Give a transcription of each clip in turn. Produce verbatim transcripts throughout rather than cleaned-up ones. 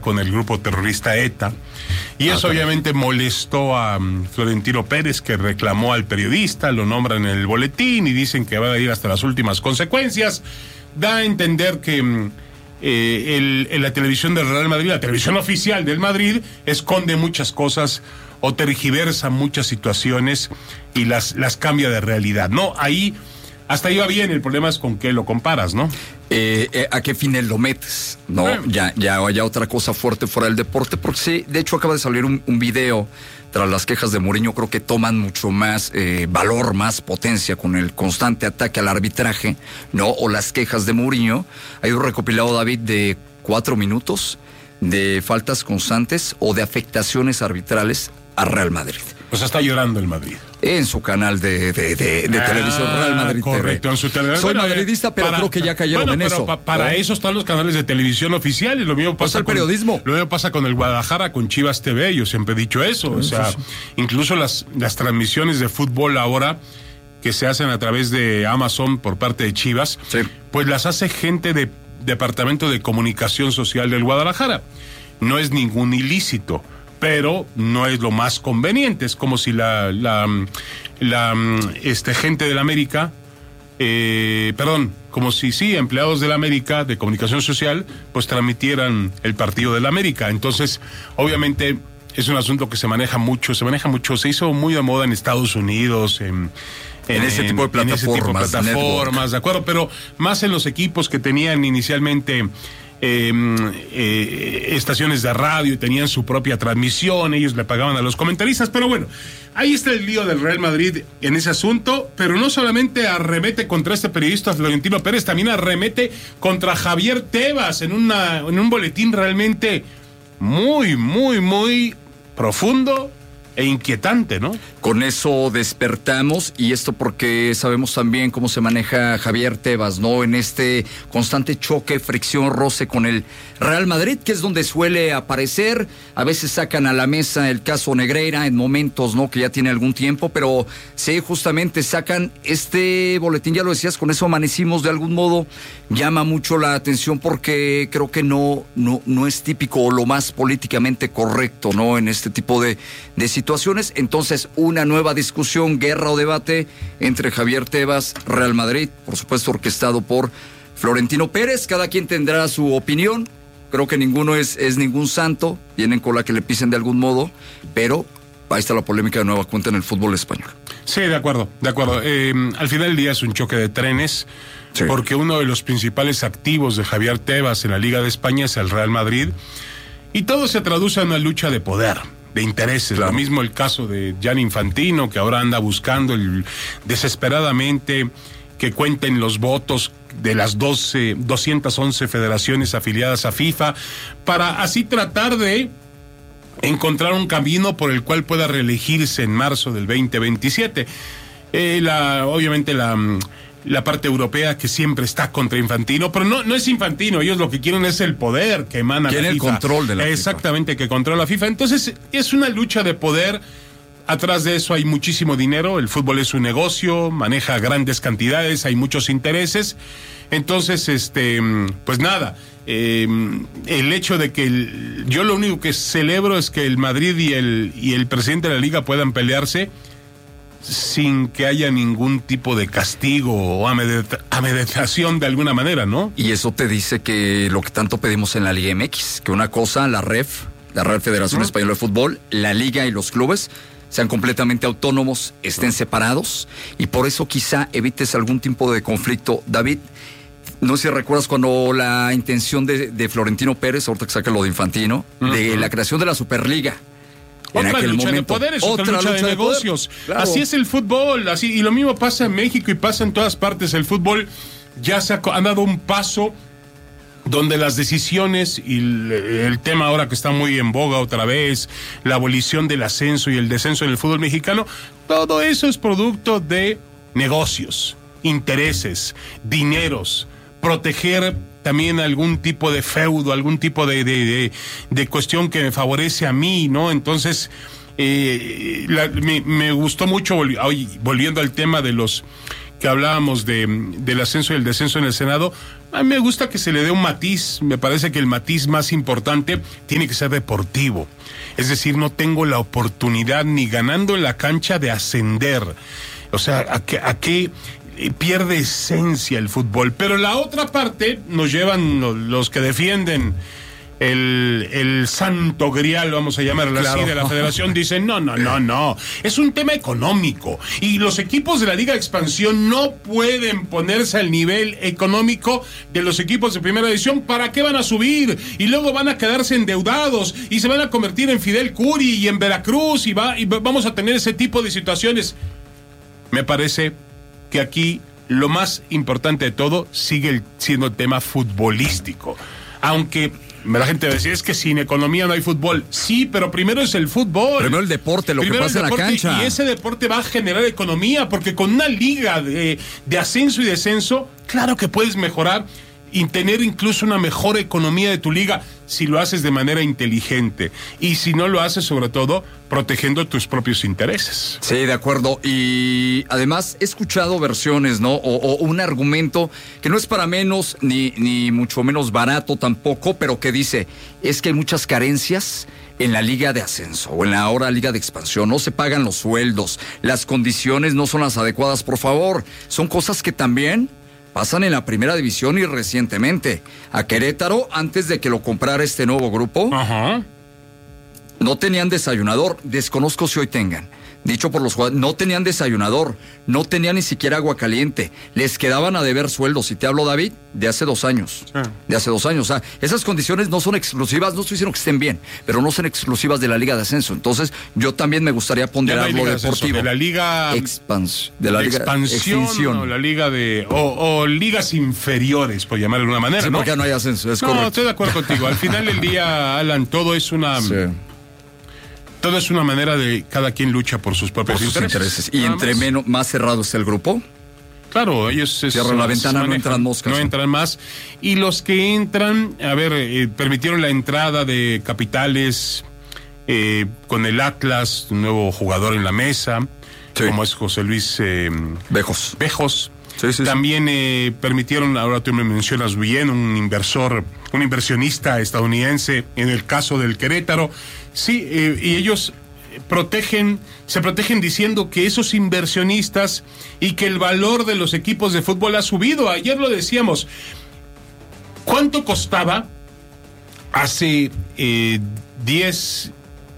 con el grupo terrorista ETA. Y eso ah, obviamente molestó a um, Florentino Pérez, que reclamó al periodista, lo nombran en el boletín y dicen que va a ir hasta las últimas consecuencias. Da a entender que um, eh, el, el, la televisión del Real Madrid, la televisión oficial del Madrid, esconde muchas cosas o tergiversa muchas situaciones y las, las cambia de realidad, ¿no? Ahí hasta iba bien, el problema es con qué lo comparas, ¿no? Eh, eh, ¿A qué fines lo metes? No, eh. ya, ya haya otra cosa fuerte fuera del deporte, porque sí, de hecho acaba de salir un, un video tras las quejas de Mourinho, creo que toman mucho más eh, valor, más potencia con el constante ataque al arbitraje, ¿no? O las quejas de Mourinho. Hay un recopilado, David, de cuatro minutos de faltas constantes o de afectaciones arbitrales a Real Madrid. Pues está llorando el Madrid. En su canal de, de, de, de ah, televisión Real Madrid correcto, T V. En su televisión. Soy bueno, madridista, pero para, creo que ya cayeron bueno, en pero eso. Pa, para ¿eh? Eso están los canales de televisión oficiales. Lo mismo pasa el con periodismo. Lo mismo pasa con el Guadalajara, con Chivas T V. Yo siempre he dicho eso. O sea, incluso las, las transmisiones de fútbol ahora que se hacen a través de Amazon por parte de Chivas, sí. Pues las hace gente de Departamento de Comunicación Social del Guadalajara. No es ningún ilícito, pero no es lo más conveniente. Es como si la, la, la este, gente de la América, eh, perdón, como si sí, empleados de la América, de comunicación social, pues transmitieran el partido de la América. Entonces, obviamente, es un asunto que se maneja mucho, se maneja mucho, se hizo muy de moda en Estados Unidos, en... En, en ese tipo de plataformas. En ese tipo de plataformas, de acuerdo, pero más en los equipos que tenían inicialmente... Eh, eh, estaciones de radio y tenían su propia transmisión, ellos le pagaban a los comentaristas, pero bueno, ahí está el lío del Real Madrid en ese asunto, pero no solamente arremete contra este periodista Florentino Pérez, también arremete contra Javier Tebas en, una, en un boletín realmente muy, muy, muy profundo e inquietante, ¿no? Con eso despertamos, y esto porque sabemos también cómo se maneja Javier Tebas, ¿no? En este constante choque, fricción, roce con el Real Madrid, que es donde suele aparecer. A veces sacan a la mesa el caso Negreira en momentos, ¿no? Que ya tiene algún tiempo, pero sí, justamente sacan este boletín, ya lo decías, con eso amanecimos de algún modo. Llama mucho la atención porque creo que no, no, no es típico o lo más políticamente correcto, ¿no? En este tipo de, de situaciones. Entonces, una nueva discusión, guerra o debate entre Javier Tebas, Real Madrid, por supuesto orquestado por Florentino Pérez. Cada quien tendrá su opinión. Creo que ninguno es, es ningún santo. Vienen con la que le pisen de algún modo, pero ahí está la polémica de nueva cuenta en el fútbol español. Sí, de acuerdo, de acuerdo. Eh, al final del día es un choque de trenes, sí. Porque uno de los principales activos de Javier Tebas en la Liga de España es el Real Madrid, y todo se traduce en una lucha de poder, de intereses. Claro. Lo mismo el caso de Gianni Infantino, que ahora anda buscando el, desesperadamente que cuenten los votos de las doce, doscientas once federaciones afiliadas a FIFA, para así tratar de encontrar un camino por el cual pueda reelegirse en marzo del veinte veintisiete. Eh, la, obviamente la, la parte europea, que siempre está contra Infantino, pero no, no es Infantino, ellos lo que quieren es el poder que emana la FIFA. Quieren el control de la FIFA. Exactamente, que controla la FIFA. Entonces es una lucha de poder. Atrás de eso hay muchísimo dinero, el fútbol es un negocio, maneja grandes cantidades, hay muchos intereses. Entonces, este, pues nada, eh, el hecho de que el, yo lo único que celebro es que el Madrid y el, y el presidente de la Liga puedan pelearse sin que haya ningún tipo de castigo o amedreta, amedretación de alguna manera, ¿no? Y eso te dice que lo que tanto pedimos en la Liga M X, que una cosa, la R E F, la Real Federación ¿Mm? Española de Fútbol, la Liga y los clubes sean completamente autónomos, estén separados, y por eso quizá evites algún tipo de conflicto. David, no sé si recuerdas cuando la intención de, de Florentino Pérez, ahorita que saca lo de Infantino, uh-huh. de la creación de la Superliga. Otra en aquel lucha momento, de poderes, otra, otra lucha, lucha de, de negocios. Claro. Así es el fútbol, así, y lo mismo pasa en México y pasa en todas partes. El fútbol ya se ha, ha dado un paso donde las decisiones y el, el tema ahora que está muy en boga otra vez, la abolición del ascenso y el descenso en el fútbol mexicano, todo eso es producto de negocios, intereses, dineros, proteger también algún tipo de feudo, algún tipo de, de, de, de cuestión que me favorece a mí, ¿no? Entonces, eh, la, me, me gustó mucho, volviendo al tema de los que hablábamos de, del ascenso y el descenso en el Senado, a mí me gusta que se le dé un matiz. Me parece que el matiz más importante tiene que ser deportivo. Es decir, no tengo la oportunidad ni ganando en la cancha de ascender. O sea, ¿a qué, a qué pierde esencia el fútbol? Pero la otra parte nos llevan los que defienden el, el santo grial, vamos a llamarlo claro. así, de la federación, dicen, no, no, no, no, es un tema económico, y los equipos de la Liga de Expansión no pueden ponerse al nivel económico de los equipos de primera división. ¿Para qué van a subir? Y luego van a quedarse endeudados, y se van a convertir en Fidel Curi y en Veracruz, y, va, y vamos a tener ese tipo de situaciones. Me parece que aquí lo más importante de todo sigue siendo el tema futbolístico, aunque la gente va a decir, es que sin economía no hay fútbol. Sí, pero primero es el fútbol. Primero el deporte, lo primero que pasa en la cancha. Y ese deporte va a generar economía, porque con una liga de, de ascenso y descenso, claro que puedes mejorar y tener incluso una mejor economía de tu liga si lo haces de manera inteligente. Y si no lo haces, sobre todo, protegiendo tus propios intereses. Sí, de acuerdo. Y además he escuchado versiones, ¿no? O, o un argumento que no es para menos, ni, ni mucho menos barato tampoco, pero que dice, es que hay muchas carencias en la liga de ascenso o en la ahora liga de expansión. No se pagan los sueldos, las condiciones no son las adecuadas. Por favor, son cosas que también pasan en la primera división y recientemente. A Querétaro, antes de que lo comprara este nuevo grupo, Ajá. no tenían desayunador. Desconozco si hoy tengan. Dicho por los jugadores, no tenían desayunador, no tenían ni siquiera agua caliente, les quedaban a deber sueldos. Y te hablo, David, de hace dos años. Sí. De hace dos años. O sea, esas condiciones no son exclusivas, no estoy diciendo que estén bien, pero no son exclusivas de la Liga de Ascenso. Entonces, yo también me gustaría ponderar lo deportivo. De la Liga Expans, de la de Liga Expansión, extinción. O la Liga de. O, o ligas inferiores, por llamarlo de una manera. Sí, ¿no? Porque no hay ascenso, es no, correcto. No, estoy de acuerdo contigo. Al final del día, Alan, todo es una. Sí. Todo es una manera de cada quien lucha por sus propios por sus intereses. intereses. Y entre más. menos más cerrado está el grupo. Claro, ellos cierran la ventana, manejan, no entran moscas. No entran más. Y los que entran, a ver, eh, permitieron la entrada de capitales eh, con el Atlas, un nuevo jugador en la mesa, sí. como es José Luis eh, Bejos. Bejos. Sí, sí, También eh, permitieron, ahora tú me mencionas bien, un inversor, un inversionista estadounidense en el caso del Querétaro. Sí, eh, y ellos protegen, se protegen diciendo que esos inversionistas y que el valor de los equipos de fútbol ha subido. Ayer lo decíamos. ¿Cuánto costaba hace eh, diez,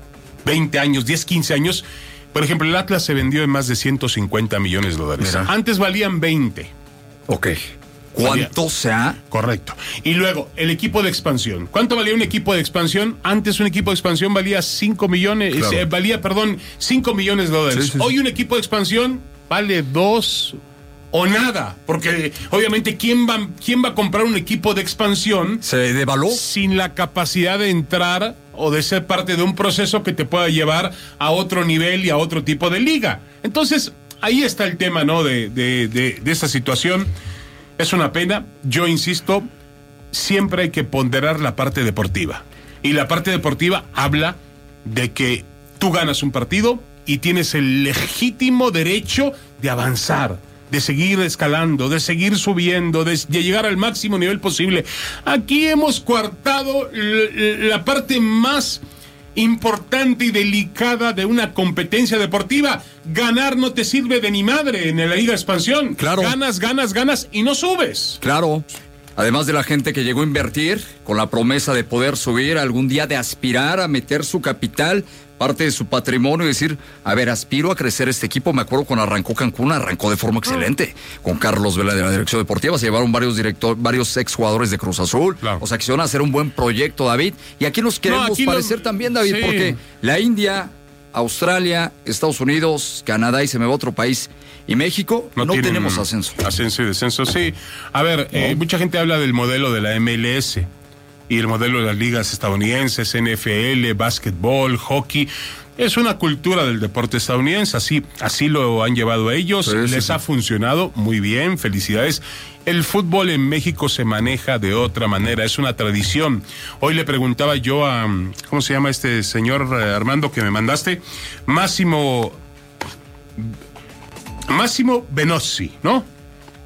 veinte años, diez, quince años? Por ejemplo, el Atlas se vendió en más de ciento cincuenta millones de dólares. Mira. Antes valían veinte. Ok. ¿Cuánto se ha? Correcto. Y luego, el equipo de expansión. ¿Cuánto valía un equipo de expansión? Antes un equipo de expansión valía cinco millones, claro. eh, valía, perdón, cinco millones de dólares. Sí, sí, Hoy sí. un equipo de expansión vale dos o nada. Porque, obviamente, ¿quién va, quién va a comprar un equipo de expansión? Se devaluó. Sin la capacidad de entrar o de ser parte de un proceso que te pueda llevar a otro nivel y a otro tipo de liga. Entonces, ahí está el tema, ¿no? De, de, de, de esta situación. Es una pena, yo insisto, siempre hay que ponderar la parte deportiva. Y la parte deportiva habla de que tú ganas un partido y tienes el legítimo derecho de avanzar, de seguir escalando, de seguir subiendo, de, de llegar al máximo nivel posible. Aquí hemos coartado la parte más importante y delicada de una competencia deportiva. Ganar no te sirve de ni madre en la Liga de Expansión. Claro. Ganas, ganas, ganas y no subes. Claro. Además de la gente que llegó a invertir con la promesa de poder subir, algún día de aspirar a meter su capital, parte de su patrimonio y decir, a ver, aspiro a crecer este equipo. Me acuerdo cuando arrancó Cancún, arrancó de forma excelente. Con Carlos Vela de la dirección deportiva, se llevaron varios director, varios exjugadores de Cruz Azul. Claro. O sea, quisieron hacer un buen proyecto, David. Y aquí nos queremos no, aquí parecer lo... también, David, sí. porque la India, Australia, Estados Unidos, Canadá y se me va otro país. Y México no, no tenemos ascenso. Ascenso y descenso, sí. A ver, no. eh, mucha gente habla del modelo de la M L S. Y el modelo de las ligas estadounidenses, N F L, básquetbol, hockey. Es una cultura del deporte estadounidense, así, así lo han llevado a ellos, sí, les sí, ha sí. funcionado muy bien, felicidades. El fútbol en México se maneja de otra manera, es una tradición. Hoy le preguntaba yo a, ¿cómo se llama este señor Armando que me mandaste? Máximo, Máximo Benozzi, ¿no?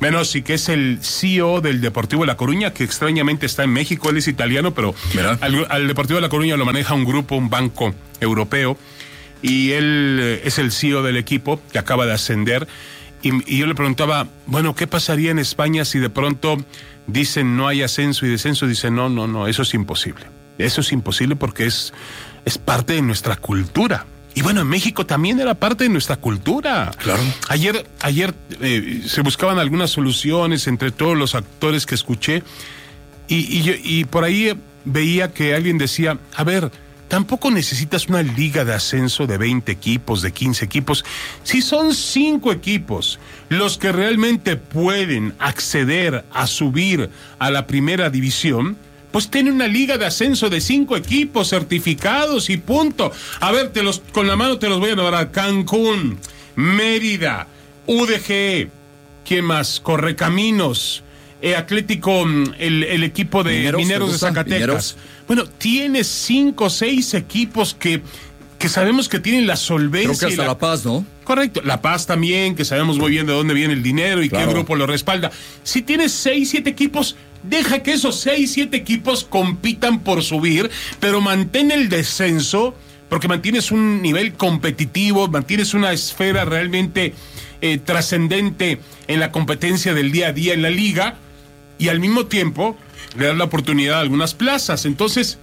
Menossi, que es el C E O del Deportivo La Coruña, que extrañamente está en México, él es italiano, pero al, al Deportivo La Coruña lo maneja un grupo, un banco europeo, y él es el C E O del equipo que acaba de ascender, y, y yo le preguntaba, bueno, ¿qué pasaría en España si de pronto dicen no hay ascenso y descenso? Dice, no, no, no, eso es imposible. Eso es imposible porque es, es parte de nuestra cultura. Y bueno, en México también era parte de nuestra cultura. Claro. Ayer, ayer eh, se buscaban algunas soluciones entre todos los actores que escuché, y, y, yo, y por ahí veía que alguien decía, a ver, tampoco necesitas una liga de ascenso de veinte equipos, de quince equipos. Si son cinco equipos los que realmente pueden acceder a subir a la primera división, pues tiene una liga de ascenso de cinco equipos certificados y punto. A ver, te los, con la mano te los voy a nombrar. Cancún, Mérida, U D G, ¿quién más? Correcaminos, eh, Atlético, el, el equipo de Mineros, Mineros de Zacatecas. Mineros. Bueno, tiene cinco o seis equipos que, que sabemos que tienen la solvencia. Creo que hasta la... La Paz, ¿no? Correcto, La Paz también, que sabemos muy bien de dónde viene el dinero y claro, qué grupo lo respalda. Si tienes seis, siete equipos, deja que esos seis, siete equipos compitan por subir, pero mantén el descenso, porque mantienes un nivel competitivo, mantienes una esfera realmente eh, trascendente en la competencia del día a día en la liga, y al mismo tiempo le das la oportunidad a algunas plazas. Entonces,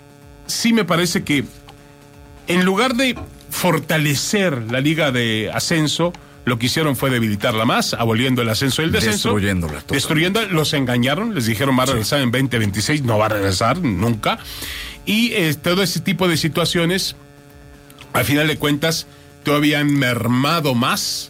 sí me parece que en lugar de fortalecer la liga de ascenso, lo que hicieron fue debilitarla más, aboliendo el ascenso y el descenso. Destruyéndola. Destruyéndola, los engañaron, les dijeron va a regresar sí. en veinte veintiséis, no va a regresar nunca. Y eh, todo ese tipo de situaciones, al final de cuentas, todavía han mermado más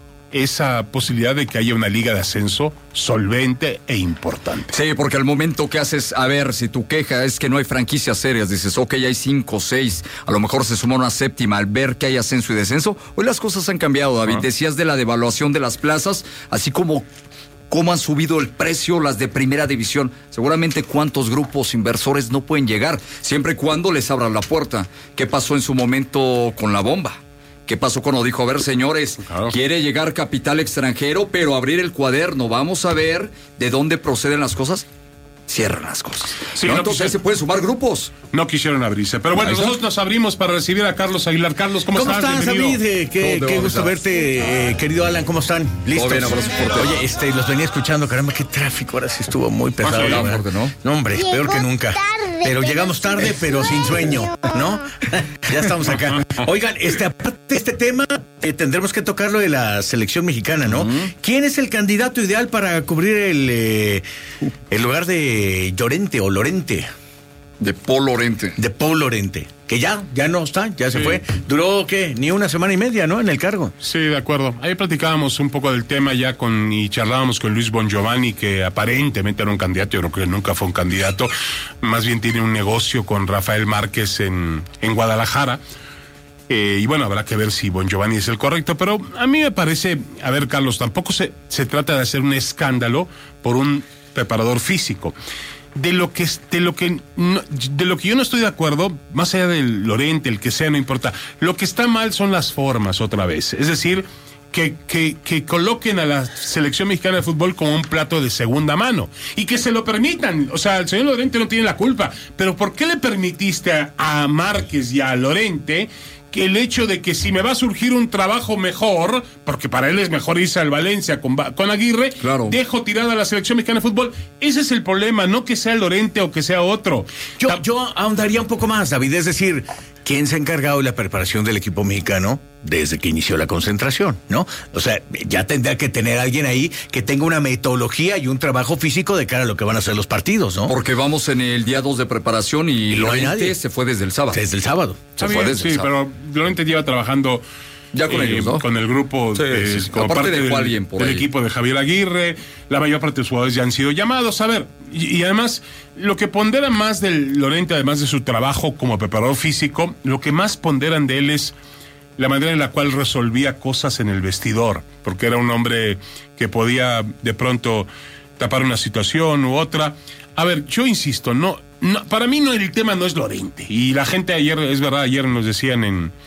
esa posibilidad de que haya una liga de ascenso solvente e importante. Sí, porque al momento que haces, a ver, si tu queja es que no hay franquicias serias, dices, ok, hay cinco, seis, a lo mejor se suma una séptima al ver que hay ascenso y descenso. Hoy las cosas han cambiado, David. Uh-huh. Decías de la devaluación de las plazas, así como cómo han subido el precio las de primera división. Seguramente cuántos grupos inversores no pueden llegar, siempre y cuando les abran la puerta. ¿Qué pasó en su momento con la bomba? ¿Qué pasó cuando dijo, a ver, señores, claro, quiere llegar capital extranjero, pero abrir el cuaderno, vamos a ver de dónde proceden las cosas? Cierran las cosas. Sí, ¿no? No, entonces se pueden sumar grupos. No quisieron abrirse. Pero bueno, nosotros nos abrimos para recibir a Carlos Aguilar. Carlos, ¿cómo, ¿Cómo estás? ¿Cómo estás, David? Eh, qué qué gusto verte, eh, querido Alan. ¿Cómo están? ¿Listos? Bien, abrazo fuerte. Oye, este, los venía escuchando. Caramba, qué tráfico. Ahora sí estuvo muy pesado. Sí, fuerte, ¿no? No, hombre, Llegó peor que nunca. Tarde, pero llegamos tarde, pero sin sueño, ¿no? Ya estamos acá. Oigan, este, aparte de este tema, eh, tendremos que tocar lo de la selección mexicana, ¿no? Uh-huh. ¿Quién es el candidato ideal para cubrir el, eh, el lugar de Llorente o Lorente? De Paul Lorente. De Paul Lorente. Que ya, ya no está, ya se sí. fue. Duró, ¿qué? Ni una semana y media, ¿no? En el cargo. Sí, de acuerdo. Ahí platicábamos un poco del tema ya con, y charlábamos con Luis Bongiovanni, que aparentemente era un candidato, yo creo que nunca fue un candidato. Más bien tiene un negocio con Rafael Márquez en, en Guadalajara. Eh, y bueno, habrá que ver si Bongiovanni es el correcto, pero a mí me parece, a ver, Carlos, tampoco se, se trata de hacer un escándalo por un preparador físico. De lo que de lo que no, de lo que yo no estoy de acuerdo, más allá del Lorente, el que sea, no importa. Lo que está mal son las formas otra vez. Es decir, que, que, que coloquen a la selección mexicana de fútbol como un plato de segunda mano y que se lo permitan. O sea, el señor Lorente no tiene la culpa, pero ¿por qué le permitiste a, a Márquez y a Lorente que el hecho de que si me va a surgir un trabajo mejor, porque para él es mejor irse al Valencia con, con Aguirre, claro, dejo tirada a la selección mexicana de fútbol? Ese es el problema, no que sea Lorente o que sea otro. Yo, Ta- yo ahondaría un poco más, David, es decir, ¿quién se ha encargado de la preparación del equipo mexicano desde que inició la concentración, no? O sea, ya tendrá que tener alguien ahí que tenga una metodología y un trabajo físico de cara a lo que van a ser los partidos, ¿no? Porque vamos en el día dos de preparación y, y Lorente se fue desde el sábado. Desde el sábado. Se fue bien, desde sí, el sábado. Pero Lorente lleva trabajando ya con eh, ellos, ¿no? Con el grupo, sí, eh, sí, como parte del, alguien por del ahí. equipo de Javier Aguirre. La mayor parte de los jugadores ya han sido llamados. A ver, y, y además, lo que pondera más del Lorente, además de su trabajo como preparador físico, lo que más ponderan de él es la manera en la cual resolvía cosas en el vestidor, porque era un hombre que podía de pronto tapar una situación u otra. A ver, yo insisto, no, no para mí no, el tema no es Lorente. Y la gente ayer, es verdad, ayer nos decían en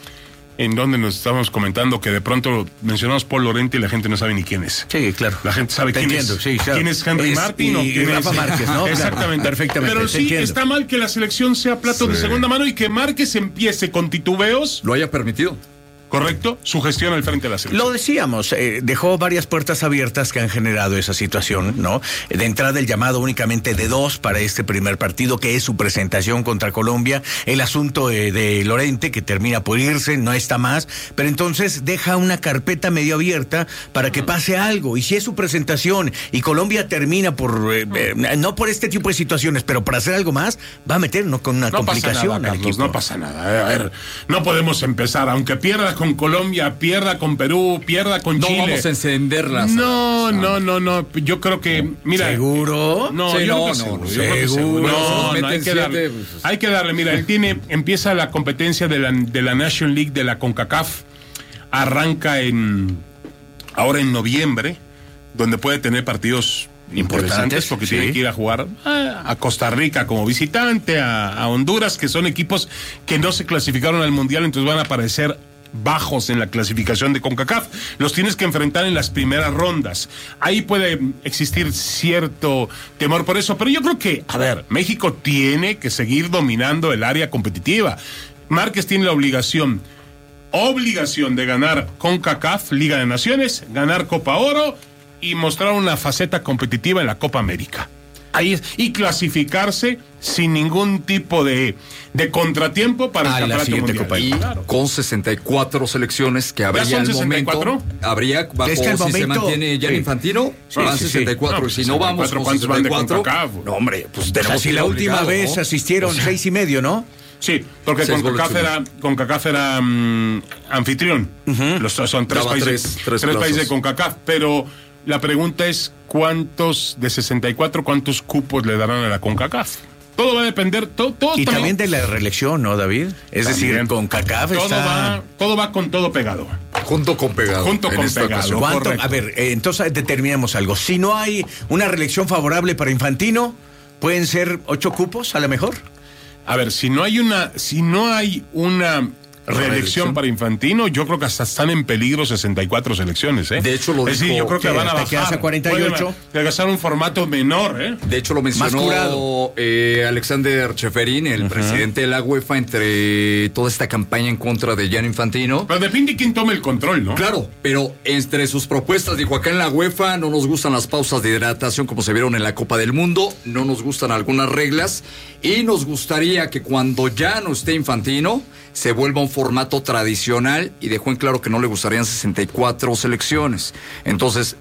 en donde nos estábamos comentando que de pronto mencionamos Paul Lorente y la gente no sabe ni quién es. Sí, claro. La gente sabe Te quién entiendo, es. Sí, claro. ¿Quién es Henry es, Martin y, o quién y Rafa es Márquez, ¿no? Exactamente. Perfectamente. Pero sí, entiendo. está mal que la selección sea plato sí. de segunda mano y que Márquez empiece con titubeos. Lo haya permitido. Correcto, su gestión al frente de la selección. Lo decíamos, eh, dejó varias puertas abiertas que han generado esa situación, ¿no? De entrada el llamado únicamente de dos para este primer partido, que es su presentación contra Colombia, el asunto eh, de Lorente, que termina por irse, no está más, pero entonces deja una carpeta medio abierta para que pase algo, y si es su presentación y Colombia termina por, eh, eh, no por este tipo de situaciones, pero para hacer algo más, va a meter ¿no? con una no complicación. Pasa nada, Carlos, no pasa nada. A ver, no podemos empezar, aunque pierda con Colombia, pierda con Perú, pierda con no Chile. No vamos a encenderlas. No, no, no, no. Yo creo que, mira. ¿Seguro? No, sí, yo no, creo que no, seguro. no, Yo creo que seguro. No, no, hay que darle. Pues, hay que darle, mira, él tiene, empieza la competencia de la, de la National League de la CONCACAF. Arranca en, ahora en noviembre, donde puede tener partidos importantes porque sí. tiene que ir a jugar a, a Costa Rica como visitante, a, a Honduras, que son equipos que no se clasificaron al Mundial, entonces van a aparecer bajos en la clasificación de CONCACAF. Los tienes que enfrentar en las primeras rondas. Ahí puede existir cierto temor por eso, pero yo creo que, a ver, México tiene que seguir dominando el área competitiva. Márquez tiene la obligación, obligación de ganar CONCACAF, Liga de Naciones, ganar Copa Oro y mostrar una faceta competitiva en la Copa América. Ahí es, y clasificarse sin ningún tipo de, de contratiempo para ah, el campeonato mundial. Copa. Y claro. Con sesenta y cuatro selecciones que habría al momento, habría bajo es que el si momento, se mantiene ya sí. Infantino, sí, van sí, sesenta y cuatro, sí. y si no vamos con ¿cuántos van de CONCACAF? No, hombre, pues tenemos o sea, si la última obligado, vez ¿no? asistieron o sea, seis y medio, ¿no? Sí, porque CONCACAF era, CONCACAF era um, anfitrión. Uh-huh. Los, son tres Daba países, tres, tres, tres países de CONCACAF, pero la pregunta es ¿cuántos de sesenta y cuatro, cuántos cupos le darán a la CONCACAF? Todo va a depender, todo, todo y todo, también de la reelección, ¿no, David? Es también. decir, CONCACAF todo está... va, todo va con todo pegado. Junto con pegado. Junto con pegado. ¿Cuánto? A ver, eh, entonces determinemos algo. Si no hay una reelección favorable para Infantino, ¿pueden ser ocho cupos a lo mejor? A ver, si no hay una, si no hay una reelección para Infantino, yo creo que hasta están en peligro sesenta y cuatro selecciones, ¿eh? De hecho lo es decir, yo creo que van a bajar. Te quedas a cuarenta y ocho. Pueden gastar un formato menor, ¿eh? De hecho lo mencionó eh, Alexander Cheferín, el uh-huh. presidente de la UEFA, entre toda esta campaña en contra de Gianni Infantino. Pero depende de quién tome el control, ¿no? Claro, pero entre sus propuestas dijo, acá en la UEFA no nos gustan las pausas de hidratación como se vieron en la Copa del Mundo, no nos gustan algunas reglas y nos gustaría que cuando ya no esté Infantino se vuelva un formato tradicional, y dejó en claro que no le gustarían sesenta y cuatro selecciones. Entonces,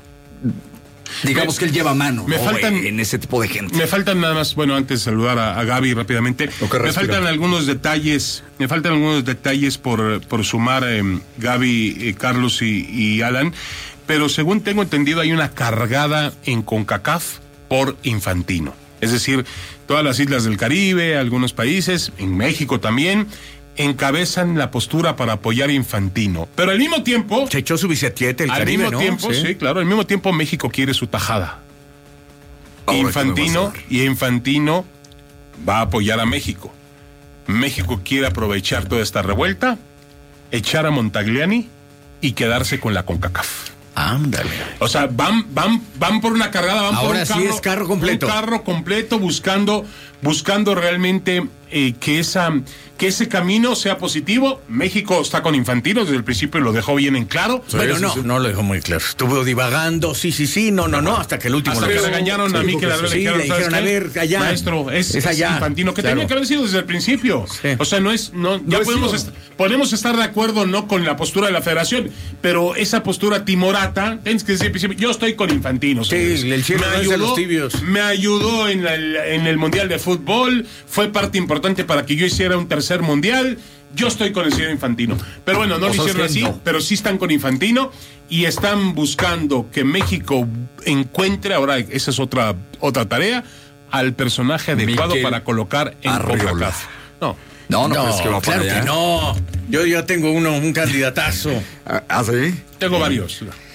digamos me, que él lleva mano me ¿no? faltan, en ese tipo de gente. Me faltan nada más, bueno, antes de saludar a, a Gaby rápidamente, me faltan algunos detalles, me faltan algunos detalles por, por sumar eh, Gaby, eh, Carlos y, y Alan, pero según tengo entendido hay una cargada en CONCACAF por Infantino. Es decir, todas las islas del Caribe, algunos países, en México también, encabezan la postura para apoyar a Infantino. Pero al mismo tiempo... Se echó su bicicleta el al Caribe, mismo ¿no? tiempo, sí. sí, claro, al mismo tiempo México quiere su tajada. Ahora Infantino, y Infantino va a apoyar a México. México quiere aprovechar toda esta revuelta, echar a Montagliani y quedarse con la CONCACAF. Ándale. O sea, van, van, van por una cargada, van Ahora por un carro, sí es carro completo. Un carro completo buscando, buscando realmente eh, que esa, que ese camino sea positivo. México está con Infantino desde el principio y lo dejó bien en claro. Sí, bueno, no, sí. no lo dejó muy claro. Estuvo divagando, sí, sí, sí, no, no, no, hasta que el último hasta lo que le regañaron a mí que la sí, le dijeron, a ver, allá. Maestro, es, es allá. Es Infantino, que claro. tenía que haber sido desde el principio. Sí. O sea, no es, no, no ya es podemos, est- podemos estar de acuerdo no con la postura de la federación, pero esa postura timorata, tienes que decir, yo estoy con Infantino. Sí, el cielo me ayudó, los tibios. Me ayudó en, la, en el Mundial de Fútbol, fue parte importante para que yo hiciera un tercer Mundial. Yo estoy con el señor Infantino. Pero bueno, no o lo hicieron así, no. pero sí están con Infantino y están buscando que México encuentre, ahora esa es otra, otra tarea, al personaje adecuado Miquel para colocar en CONCACAF. No. No, no, no pero es que va claro para allá. que no. Yo ya tengo uno, un candidatazo. ¿Ah, sí? Tengo varios.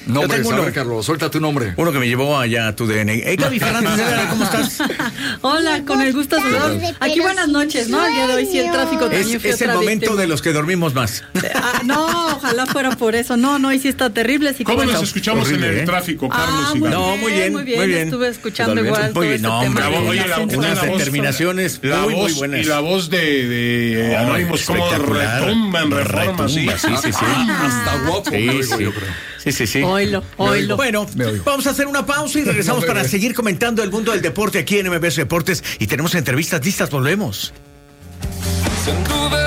Nombre, tengo a uno, ver, Carlos, suelta tu nombre. Uno que me llevó allá a tu D N A. Hey, Gaby Fernández, ¿cómo estás? Hola, con el gusto de saludar. Aquí buenas noches, ¿no? El día de hoy sí el tráfico también Es, fue es el otra momento víctima. de los que dormimos más. Ah, no, ojalá fuera por eso. No, no, y sí está terrible. Así que ¿Cómo bueno. nos escuchamos Horrible, en el ¿eh? tráfico, Carlos? Ah, y muy Gaby? No, muy bien, muy bien, muy bien. estuve escuchando Totalmente. igual Muy todo bien, este no, tema hombre, de oye, la la- gente. unas la voz- determinaciones La muy, voz muy buenas. y la voz de, de Oh, Anónimos, como espectacular. retumban, reforma, sí. Retumba, sí, sí, sí. Hasta guapo, Sí, me oigo, sí. yo creo. Sí, sí, sí. Oílo, oílo. Bueno, Me oigo. vamos a hacer una pausa y regresamos No, para bebé. seguir comentando el mundo del deporte aquí en M B S Deportes. Y tenemos entrevistas listas, volvemos. Anduve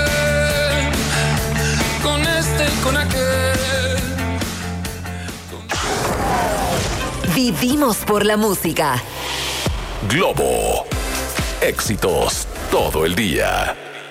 con este y con aquel. Vivimos por la música. Globo. Éxitos todo el día.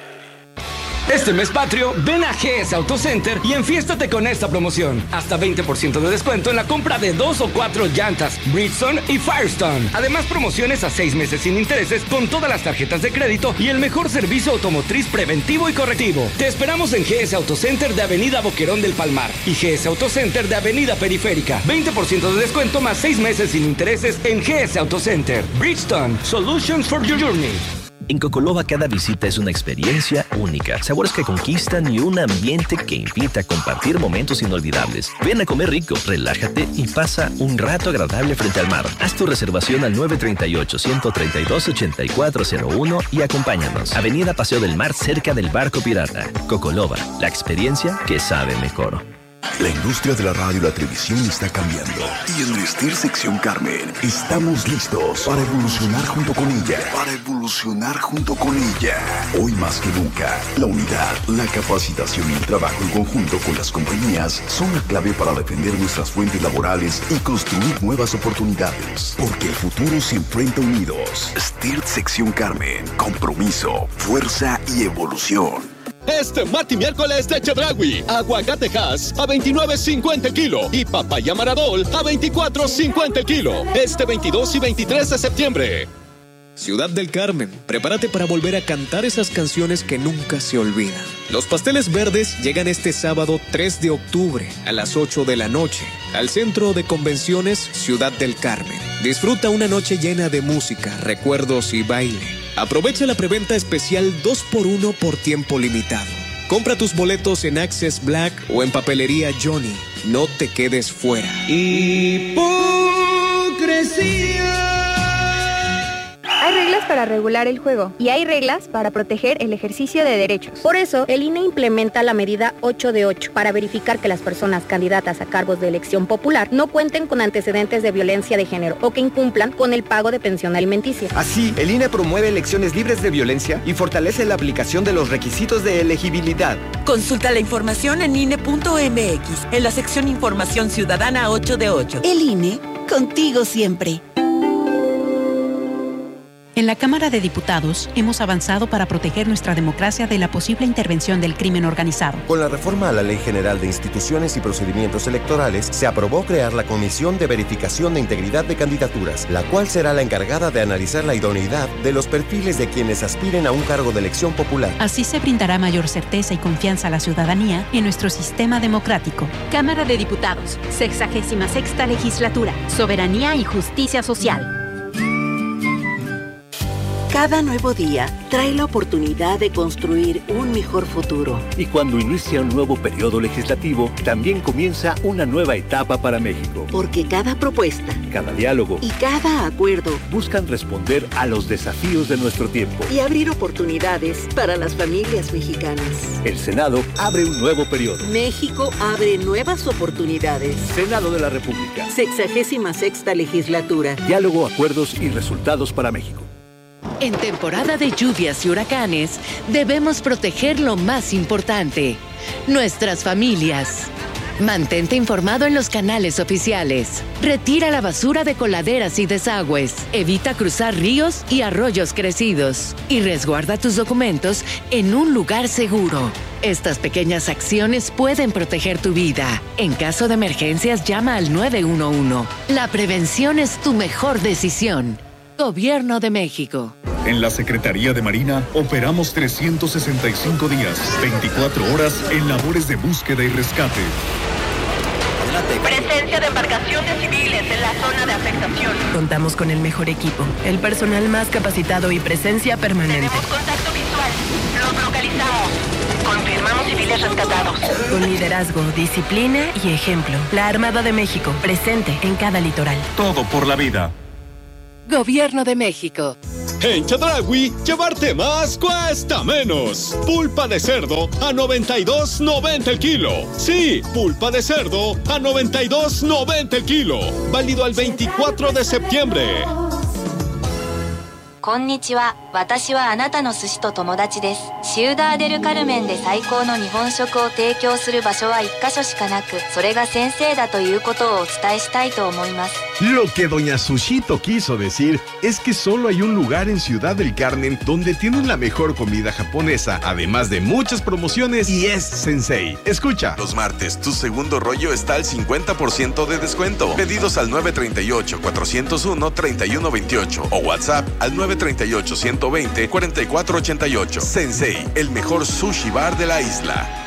Este mes patrio, ven a G S Auto Center y enfiéstate con esta promoción. Hasta veinte por ciento de descuento en la compra de dos o cuatro llantas, Bridgestone y Firestone. Además, promociones a seis meses sin intereses con todas las tarjetas de crédito y el mejor servicio automotriz preventivo y correctivo. Te esperamos en G S Auto Center de Avenida Boquerón del Palmar y G S Auto Center de Avenida Periférica. veinte por ciento de descuento más seis meses sin intereses en G S Auto Center. Bridgestone, Solutions for Your Journey. En Cocoloba cada visita es una experiencia única, sabores que conquistan y un ambiente que invita a compartir momentos inolvidables. Ven a comer rico, relájate y pasa un rato agradable frente al mar. Haz tu reservación al nueve tres ocho, uno tres dos, ocho cuatro cero uno y acompáñanos. Avenida Paseo del Mar, cerca del Barco Pirata. Cocoloba, la experiencia que sabe mejor. La industria de la radio y la televisión está cambiando. Y en Vestir Sección Carmen estamos listos para evolucionar junto con ella. Para evolucionar junto con ella. Hoy más que nunca, la unidad, la capacitación y el trabajo en conjunto con las compañías son la clave para defender nuestras fuentes laborales y construir nuevas oportunidades. Porque el futuro se enfrenta unidos. Vestir Sección Carmen. Compromiso, fuerza y evolución. Este martes y miércoles de Chedraui, aguacate Hass a veintinueve cincuenta el kilo y papaya Maradol a veinticuatro cincuenta el kilo. Este veintidós y veintitrés de septiembre. Ciudad del Carmen, prepárate para volver a cantar esas canciones que nunca se olvidan. Los Pasteles Verdes llegan este sábado tres de octubre a las ocho de la noche al Centro de Convenciones Ciudad del Carmen. Disfruta una noche llena de música, recuerdos y baile. Aprovecha la preventa especial dos por uno por tiempo limitado. Compra tus boletos en Access Black o en Papelería Johnny. No te quedes fuera. Hipocresía. Hay reglas para regular el juego y hay reglas para proteger el ejercicio de derechos. Por eso, el I N E implementa la medida ocho de ocho para verificar que las personas candidatas a cargos de elección popular no cuenten con antecedentes de violencia de género o que incumplan con el pago de pensión alimenticia. Así, el I N E promueve elecciones libres de violencia y fortalece la aplicación de los requisitos de elegibilidad. Consulta la información en I N E punto M X, en la sección Información Ciudadana ocho de ocho. El I N E, contigo siempre. En la Cámara de Diputados hemos avanzado para proteger nuestra democracia de la posible intervención del crimen organizado. Con la reforma a la Ley General de Instituciones y Procedimientos Electorales, se aprobó crear la Comisión de Verificación de Integridad de Candidaturas, la cual será la encargada de analizar la idoneidad de los perfiles de quienes aspiren a un cargo de elección popular. Así se brindará mayor certeza y confianza a la ciudadanía en nuestro sistema democrático. Cámara de Diputados, sexagésima sexta legislatura, soberanía y justicia social. Cada nuevo día trae la oportunidad de construir un mejor futuro. Y cuando inicia un nuevo periodo legislativo, también comienza una nueva etapa para México. Porque cada propuesta, cada diálogo y cada acuerdo buscan responder a los desafíos de nuestro tiempo y abrir oportunidades para las familias mexicanas. El Senado abre un nuevo periodo. México abre nuevas oportunidades. Senado de la República. Sexagésima sexta legislatura. Diálogo, acuerdos y resultados para México. En temporada de lluvias y huracanes, debemos proteger lo más importante, nuestras familias. Mantente informado en los canales oficiales. Retira la basura de coladeras y desagües. Evita cruzar ríos y arroyos crecidos. Y resguarda tus documentos en un lugar seguro. Estas pequeñas acciones pueden proteger tu vida. En caso de emergencias, llama al nueve uno uno. La prevención es tu mejor decisión. Gobierno de México. En la Secretaría de Marina operamos trescientos sesenta y cinco días, veinticuatro horas en labores de búsqueda y rescate. Zacatecas. Presencia de embarcaciones civiles en la zona de afectación. Contamos con el mejor equipo, el personal más capacitado y presencia permanente. Tenemos contacto visual. Los localizamos. Confirmamos civiles rescatados. Con liderazgo, disciplina y ejemplo. La Armada de México, presente en cada litoral. Todo por la vida. Gobierno de México. En Chedraui, llevarte más cuesta menos. Pulpa de cerdo a noventa y dos noventa el kilo. Sí, pulpa de cerdo a noventa y dos noventa el kilo. Válido al veinticuatro de septiembre. こんにちは。私はあなたの寿司と友達です。シウダーデルカルメンで最高の日本食を提供する場所は一箇所しかなく、それが先生だということをお伝えしたいと思います。 Lo que doña Sushito quiso decir es que solo hay un lugar en Ciudad del Carmen donde tienen la mejor comida japonesa, además de muchas promociones, y es Sensei. Escucha. Los martes, tu segundo rollo está al cincuenta por ciento de descuento. Pedidos al nueve tres ocho, cuatro cero uno, tres uno dos ocho o WhatsApp al nueve tres ocho, uno dos cero, cuatro cuatro ocho ocho. Sensei, el mejor sushi bar de la isla.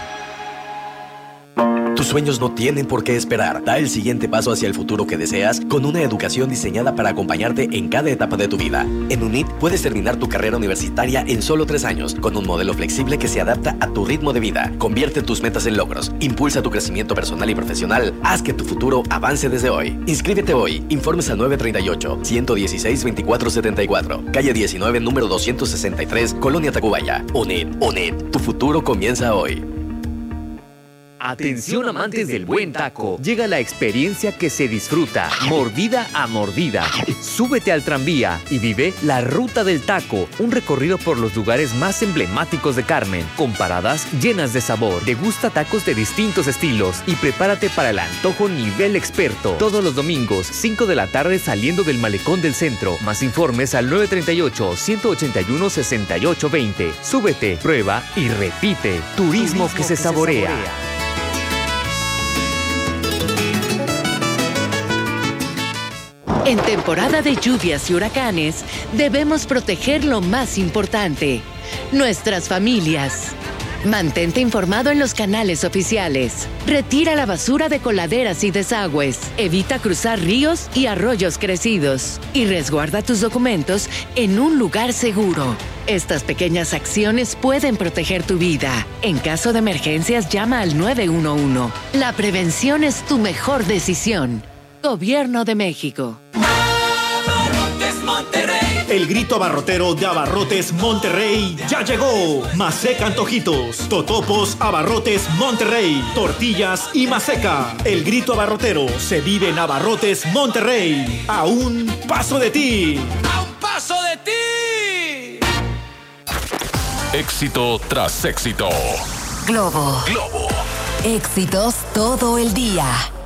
Tus sueños no tienen por qué esperar. Da el siguiente paso hacia el futuro que deseas con una educación diseñada para acompañarte en cada etapa de tu vida. En UNIT puedes terminar tu carrera universitaria en solo tres años, con un modelo flexible que se adapta a tu ritmo de vida. Convierte tus metas en logros, impulsa tu crecimiento personal y profesional, haz que tu futuro avance desde hoy. Inscríbete hoy. Informes al nueve tres ocho, uno uno seis, veinticuatro setenta y cuatro. Calle diecinueve, número doscientos sesenta y tres, Colonia Tacubaya. UNIT, UNIT. Tu futuro comienza hoy. Atención amantes del buen taco, llega la experiencia que se disfruta, mordida a mordida. Súbete al tranvía y vive la Ruta del Taco, un recorrido por los lugares más emblemáticos de Carmen, con paradas llenas de sabor. Degusta tacos de distintos estilos y prepárate para el antojo nivel experto. Todos los domingos, cinco de la tarde saliendo del malecón del centro. Más informes al nueve tres ocho, uno ocho uno, seis ocho dos cero. Súbete, prueba y repite. Turismo, Turismo que, se, que saborea. se saborea. En temporada de lluvias y huracanes, debemos proteger lo más importante, nuestras familias. Mantente informado en los canales oficiales. Retira la basura de coladeras y desagües. Evita cruzar ríos y arroyos crecidos. Y resguarda tus documentos en un lugar seguro. Estas pequeñas acciones pueden proteger tu vida. En caso de emergencias, llama al nueve uno uno. La prevención es tu mejor decisión. Gobierno de México. El grito abarrotero de Abarrotes Monterrey ya llegó. Maseca Antojitos, Totopos Abarrotes Monterrey, tortillas y maseca. El grito abarrotero se vive en Abarrotes Monterrey. A un paso de ti. ¡A un paso de ti! Éxito tras éxito. Globo. Globo. Éxitos todo el día.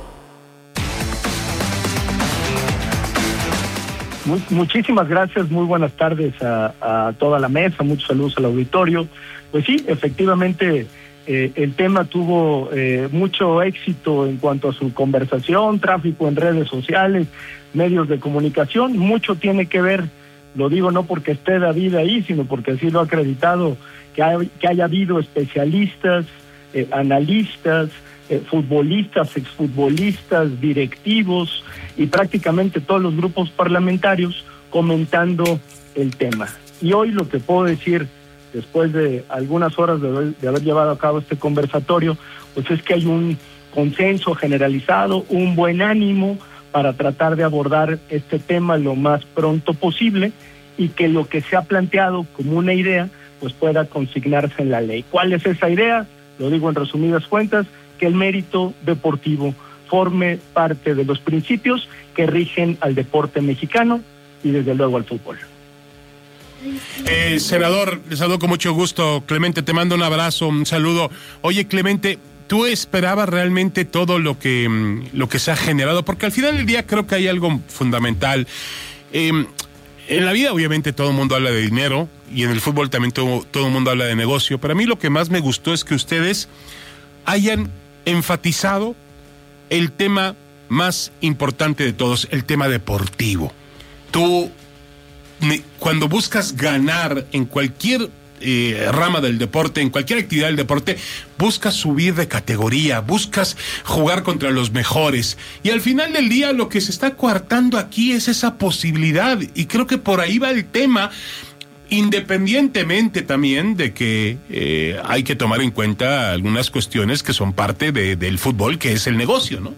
Muy, muchísimas gracias, muy buenas tardes a, a toda la mesa, muchos saludos al auditorio. Pues sí, efectivamente eh, el tema tuvo eh, mucho éxito en cuanto a su conversación, tráfico en redes sociales, medios de comunicación, mucho tiene que ver, lo digo no porque esté David ahí, sino porque así lo ha acreditado, que, hay, que haya habido especialistas, eh, analistas, Eh, futbolistas, exfutbolistas, directivos y prácticamente todos los grupos parlamentarios comentando el tema. Y hoy lo que puedo decir, después de algunas horas de, de haber llevado a cabo este conversatorio, pues es que hay un consenso generalizado, un buen ánimo para tratar de abordar este tema lo más pronto posible y que lo que se ha planteado como una idea, pues pueda consignarse en la ley. ¿Cuál es esa idea? Lo digo en resumidas cuentas, que el mérito deportivo forme parte de los principios que rigen al deporte mexicano y desde luego al fútbol. Eh, senador, le saludo con mucho gusto. Clemente, te mando un abrazo, un saludo. Oye, Clemente, ¿tú esperabas realmente todo lo que, lo que se ha generado? Porque al final del día creo que hay algo fundamental. Eh, en la vida obviamente todo el mundo habla de dinero y en el fútbol también todo, todo el mundo habla de negocio. Pero a mí lo que más me gustó es que ustedes hayan enfatizado el tema más importante de todos, el tema deportivo. Tú, cuando buscas ganar en cualquier eh, rama del deporte, en cualquier actividad del deporte, buscas subir de categoría, buscas jugar contra los mejores. Y al final del día lo que se está coartando aquí es esa posibilidad. Y creo que por ahí va el tema, independientemente también de que eh, hay que tomar en cuenta algunas cuestiones que son parte de, del fútbol, que es el negocio, ¿no?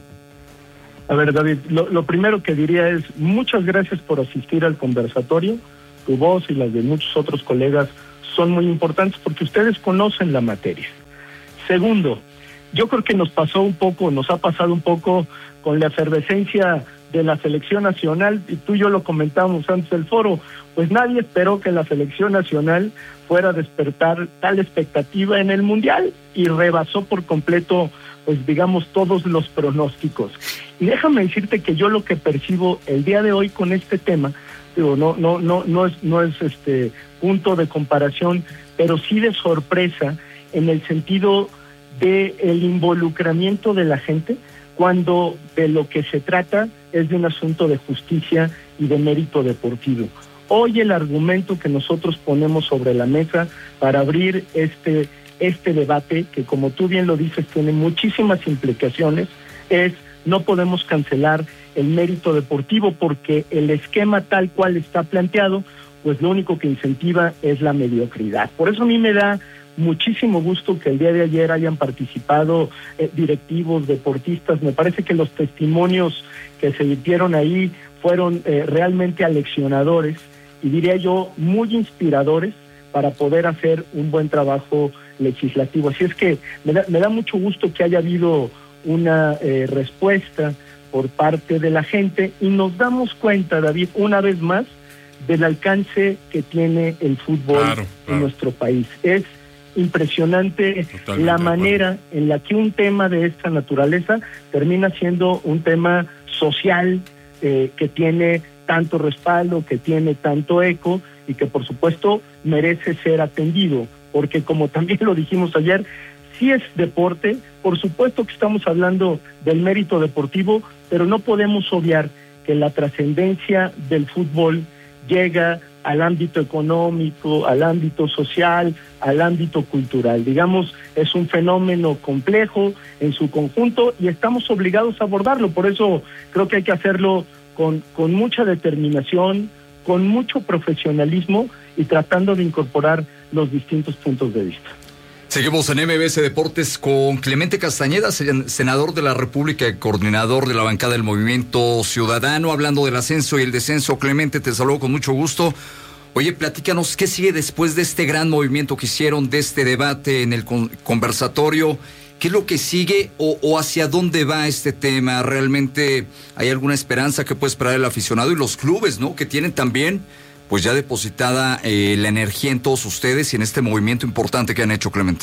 A ver, David, lo, lo primero que diría es muchas gracias por asistir al conversatorio. Tu voz y las de muchos otros colegas son muy importantes porque ustedes conocen la materia. Segundo, yo creo que nos pasó un poco, nos ha pasado un poco con la efervescencia de la selección nacional, y tú y yo lo comentábamos antes del foro, pues nadie esperó que la selección nacional fuera a despertar tal expectativa en el Mundial y rebasó por completo, pues digamos, todos los pronósticos. Y déjame decirte que yo lo que percibo el día de hoy con este tema, digo, no, no, no, no es, no es este punto de comparación, pero sí de sorpresa en el sentido de el involucramiento de la gente, cuando de lo que se trata es de un asunto de justicia y de mérito deportivo. Hoy el argumento que nosotros ponemos sobre la mesa para abrir este, este debate, que como tú bien lo dices, tiene muchísimas implicaciones, es no podemos cancelar el mérito deportivo porque el esquema tal cual está planteado, pues lo único que incentiva es la mediocridad. Por eso a mí me da muchísimo gusto que el día de ayer hayan participado eh, directivos, deportistas. Me parece que los testimonios que se dieron ahí fueron eh, realmente aleccionadores y diría yo muy inspiradores para poder hacer un buen trabajo legislativo. Así es que me da, me da mucho gusto que haya habido una eh, respuesta por parte de la gente y nos damos cuenta, David, una vez más, del alcance que tiene el fútbol claro, claro. en nuestro país. Es impresionante Totalmente la manera en la que un tema de esta naturaleza termina siendo un tema social eh, que tiene tanto respaldo, que tiene tanto eco y que por supuesto merece ser atendido, porque como también lo dijimos ayer, sí es deporte, por supuesto que estamos hablando del mérito deportivo, pero no podemos obviar que la trascendencia del fútbol llega al ámbito económico, al ámbito social, al ámbito cultural. Digamos, es un fenómeno complejo en su conjunto y estamos obligados a abordarlo. Por eso creo que hay que hacerlo con, con mucha determinación, con mucho profesionalismo y tratando de incorporar los distintos puntos de vista. Seguimos en M B S Deportes con Clemente Castañeda, senador de la República y coordinador de la bancada del Movimiento Ciudadano, hablando del ascenso y el descenso. Clemente, te saludo con mucho gusto. Oye, platícanos, ¿qué sigue después de este gran movimiento que hicieron, de este debate en el con- conversatorio? ¿Qué es lo que sigue o, o hacia dónde va este tema? ¿Realmente hay alguna esperanza que puede esperar el aficionado y los clubes, ¿no? Que tienen también pues ya depositada eh, la energía en todos ustedes y en este movimiento importante que han hecho, Clemente.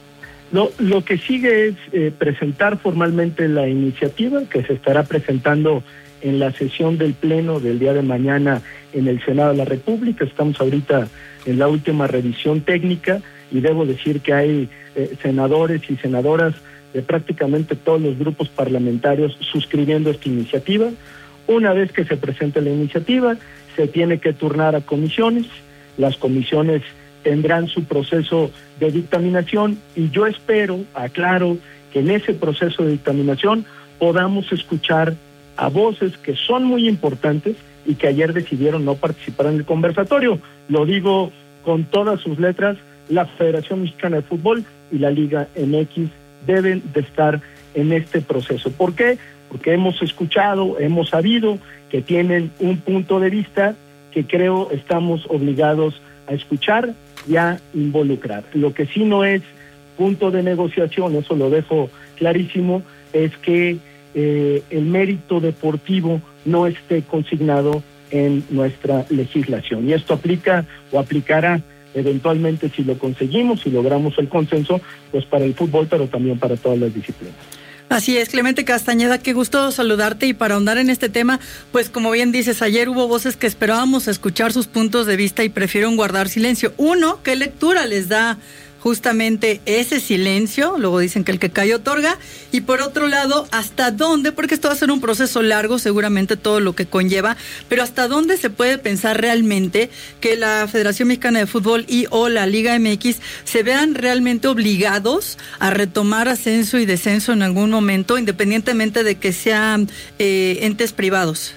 Lo, lo que sigue es eh, presentar formalmente la iniciativa que se estará presentando en la sesión del Pleno del día de mañana en el Senado de la República. Estamos ahorita en la última revisión técnica y debo decir que hay eh, senadores y senadoras de prácticamente todos los grupos parlamentarios suscribiendo esta iniciativa. Una vez que se presente la iniciativa, se tiene que turnar a comisiones, las comisiones tendrán su proceso de dictaminación y yo espero, aclaro, que en ese proceso de dictaminación podamos escuchar a voces que son muy importantes y que ayer decidieron no participar en el conversatorio. Lo digo con todas sus letras, la Federación Mexicana de Fútbol y la Liga M X deben de estar en este proceso. ¿Por qué? Porque hemos escuchado, hemos sabido que tienen un punto de vista que creo estamos obligados a escuchar y a involucrar. Lo que sí no es punto de negociación, eso lo dejo clarísimo, es que eh, el mérito deportivo no esté consignado en nuestra legislación. Y esto aplica o aplicará eventualmente si lo conseguimos, si logramos el consenso, pues para el fútbol, pero también para todas las disciplinas. Así es, Clemente Castañeda, qué gusto saludarte y para ahondar en este tema, pues como bien dices, ayer hubo voces que esperábamos escuchar sus puntos de vista y prefirieron guardar silencio. Uno, ¿qué lectura les da justamente ese silencio, luego dicen que el que calla otorga, y por otro lado, ¿hasta dónde? Porque esto va a ser un proceso largo, seguramente todo lo que conlleva, pero ¿hasta dónde se puede pensar realmente que la Federación Mexicana de Fútbol y o la Liga M X se vean realmente obligados a retomar ascenso y descenso en algún momento, independientemente de que sean eh, entes privados?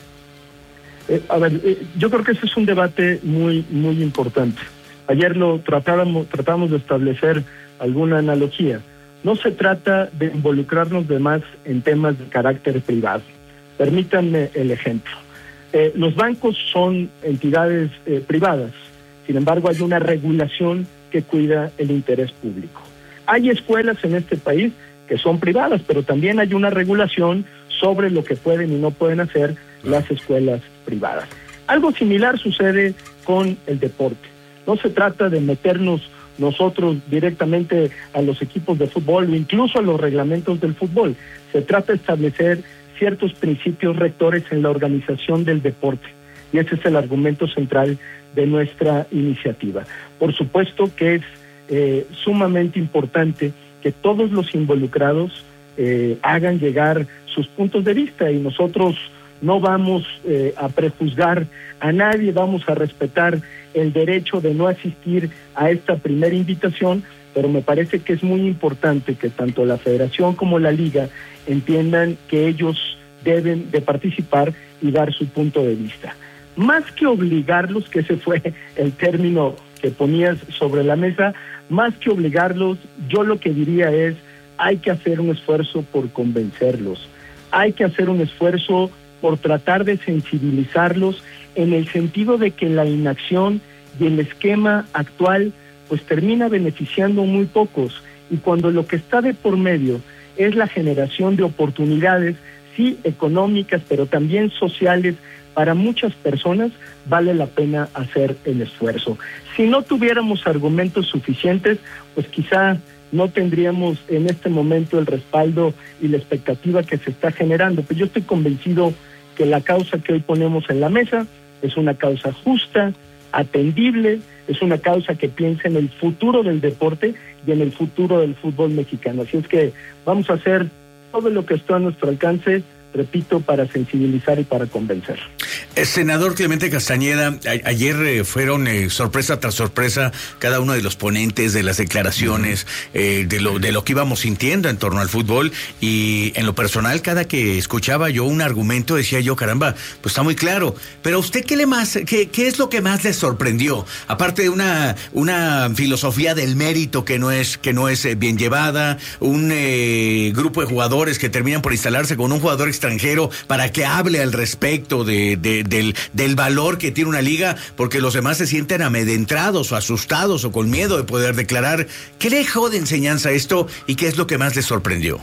Eh, a ver, eh, yo creo que ese es un debate muy, muy importante. Ayer lo tratábamos, tratamos de establecer alguna analogía. No se trata de involucrarnos de más en temas de carácter privado. Permítanme el ejemplo. Eh, los bancos son entidades eh, privadas, sin embargo hay una regulación que cuida el interés público. Hay escuelas en este país que son privadas, pero también hay una regulación sobre lo que pueden y no pueden hacer las escuelas privadas. Algo similar sucede con el deporte. No se trata de meternos nosotros directamente a los equipos de fútbol o incluso a los reglamentos del fútbol. Se trata de establecer ciertos principios rectores en la organización del deporte. Y ese es el argumento central de nuestra iniciativa. Por supuesto que es eh, sumamente importante que todos los involucrados eh, hagan llegar sus puntos de vista y nosotros no vamos eh, a prejuzgar a nadie, vamos a respetar el derecho de no asistir a esta primera invitación, pero me parece que es muy importante que tanto la Federación como la Liga entiendan que ellos deben de participar y dar su punto de vista. Más que obligarlos, que ese fue el término que ponías sobre la mesa, más que obligarlos, yo lo que diría es, hay que hacer un esfuerzo por convencerlos, hay que hacer un esfuerzo por tratar de sensibilizarlos en el sentido de que la inacción y el esquema actual pues termina beneficiando a muy pocos, y cuando lo que está de por medio es la generación de oportunidades, sí económicas, pero también sociales, para muchas personas vale la pena hacer el esfuerzo. Si no tuviéramos argumentos suficientes, pues quizá no tendríamos en este momento el respaldo y la expectativa que se está generando. Pero yo estoy convencido que la causa que hoy ponemos en la mesa es una causa justa, atendible, es una causa que piensa en el futuro del deporte y en el futuro del fútbol mexicano. Así es que vamos a hacer todo lo que está a nuestro alcance, repito, para sensibilizar y para convencer. Eh, senador Clemente Castañeda, a- ayer eh, fueron eh, sorpresa tras sorpresa cada uno de los ponentes de las declaraciones, eh, de lo de lo que íbamos sintiendo en torno al fútbol, y en lo personal, cada que escuchaba yo un argumento decía yo, caramba, pues está muy claro. Pero a usted, ¿qué le más, qué, qué es lo que más le sorprendió? Aparte de una una filosofía del mérito que no es que no es eh, bien llevada, un eh, grupo de jugadores que terminan por instalarse con un jugador extranjero para que hable al respecto de, de del, del valor que tiene una liga, porque los demás se sienten amedrentados o asustados o con miedo de poder declarar. ¿Qué le dejó de enseñanza esto y qué es lo que más le sorprendió?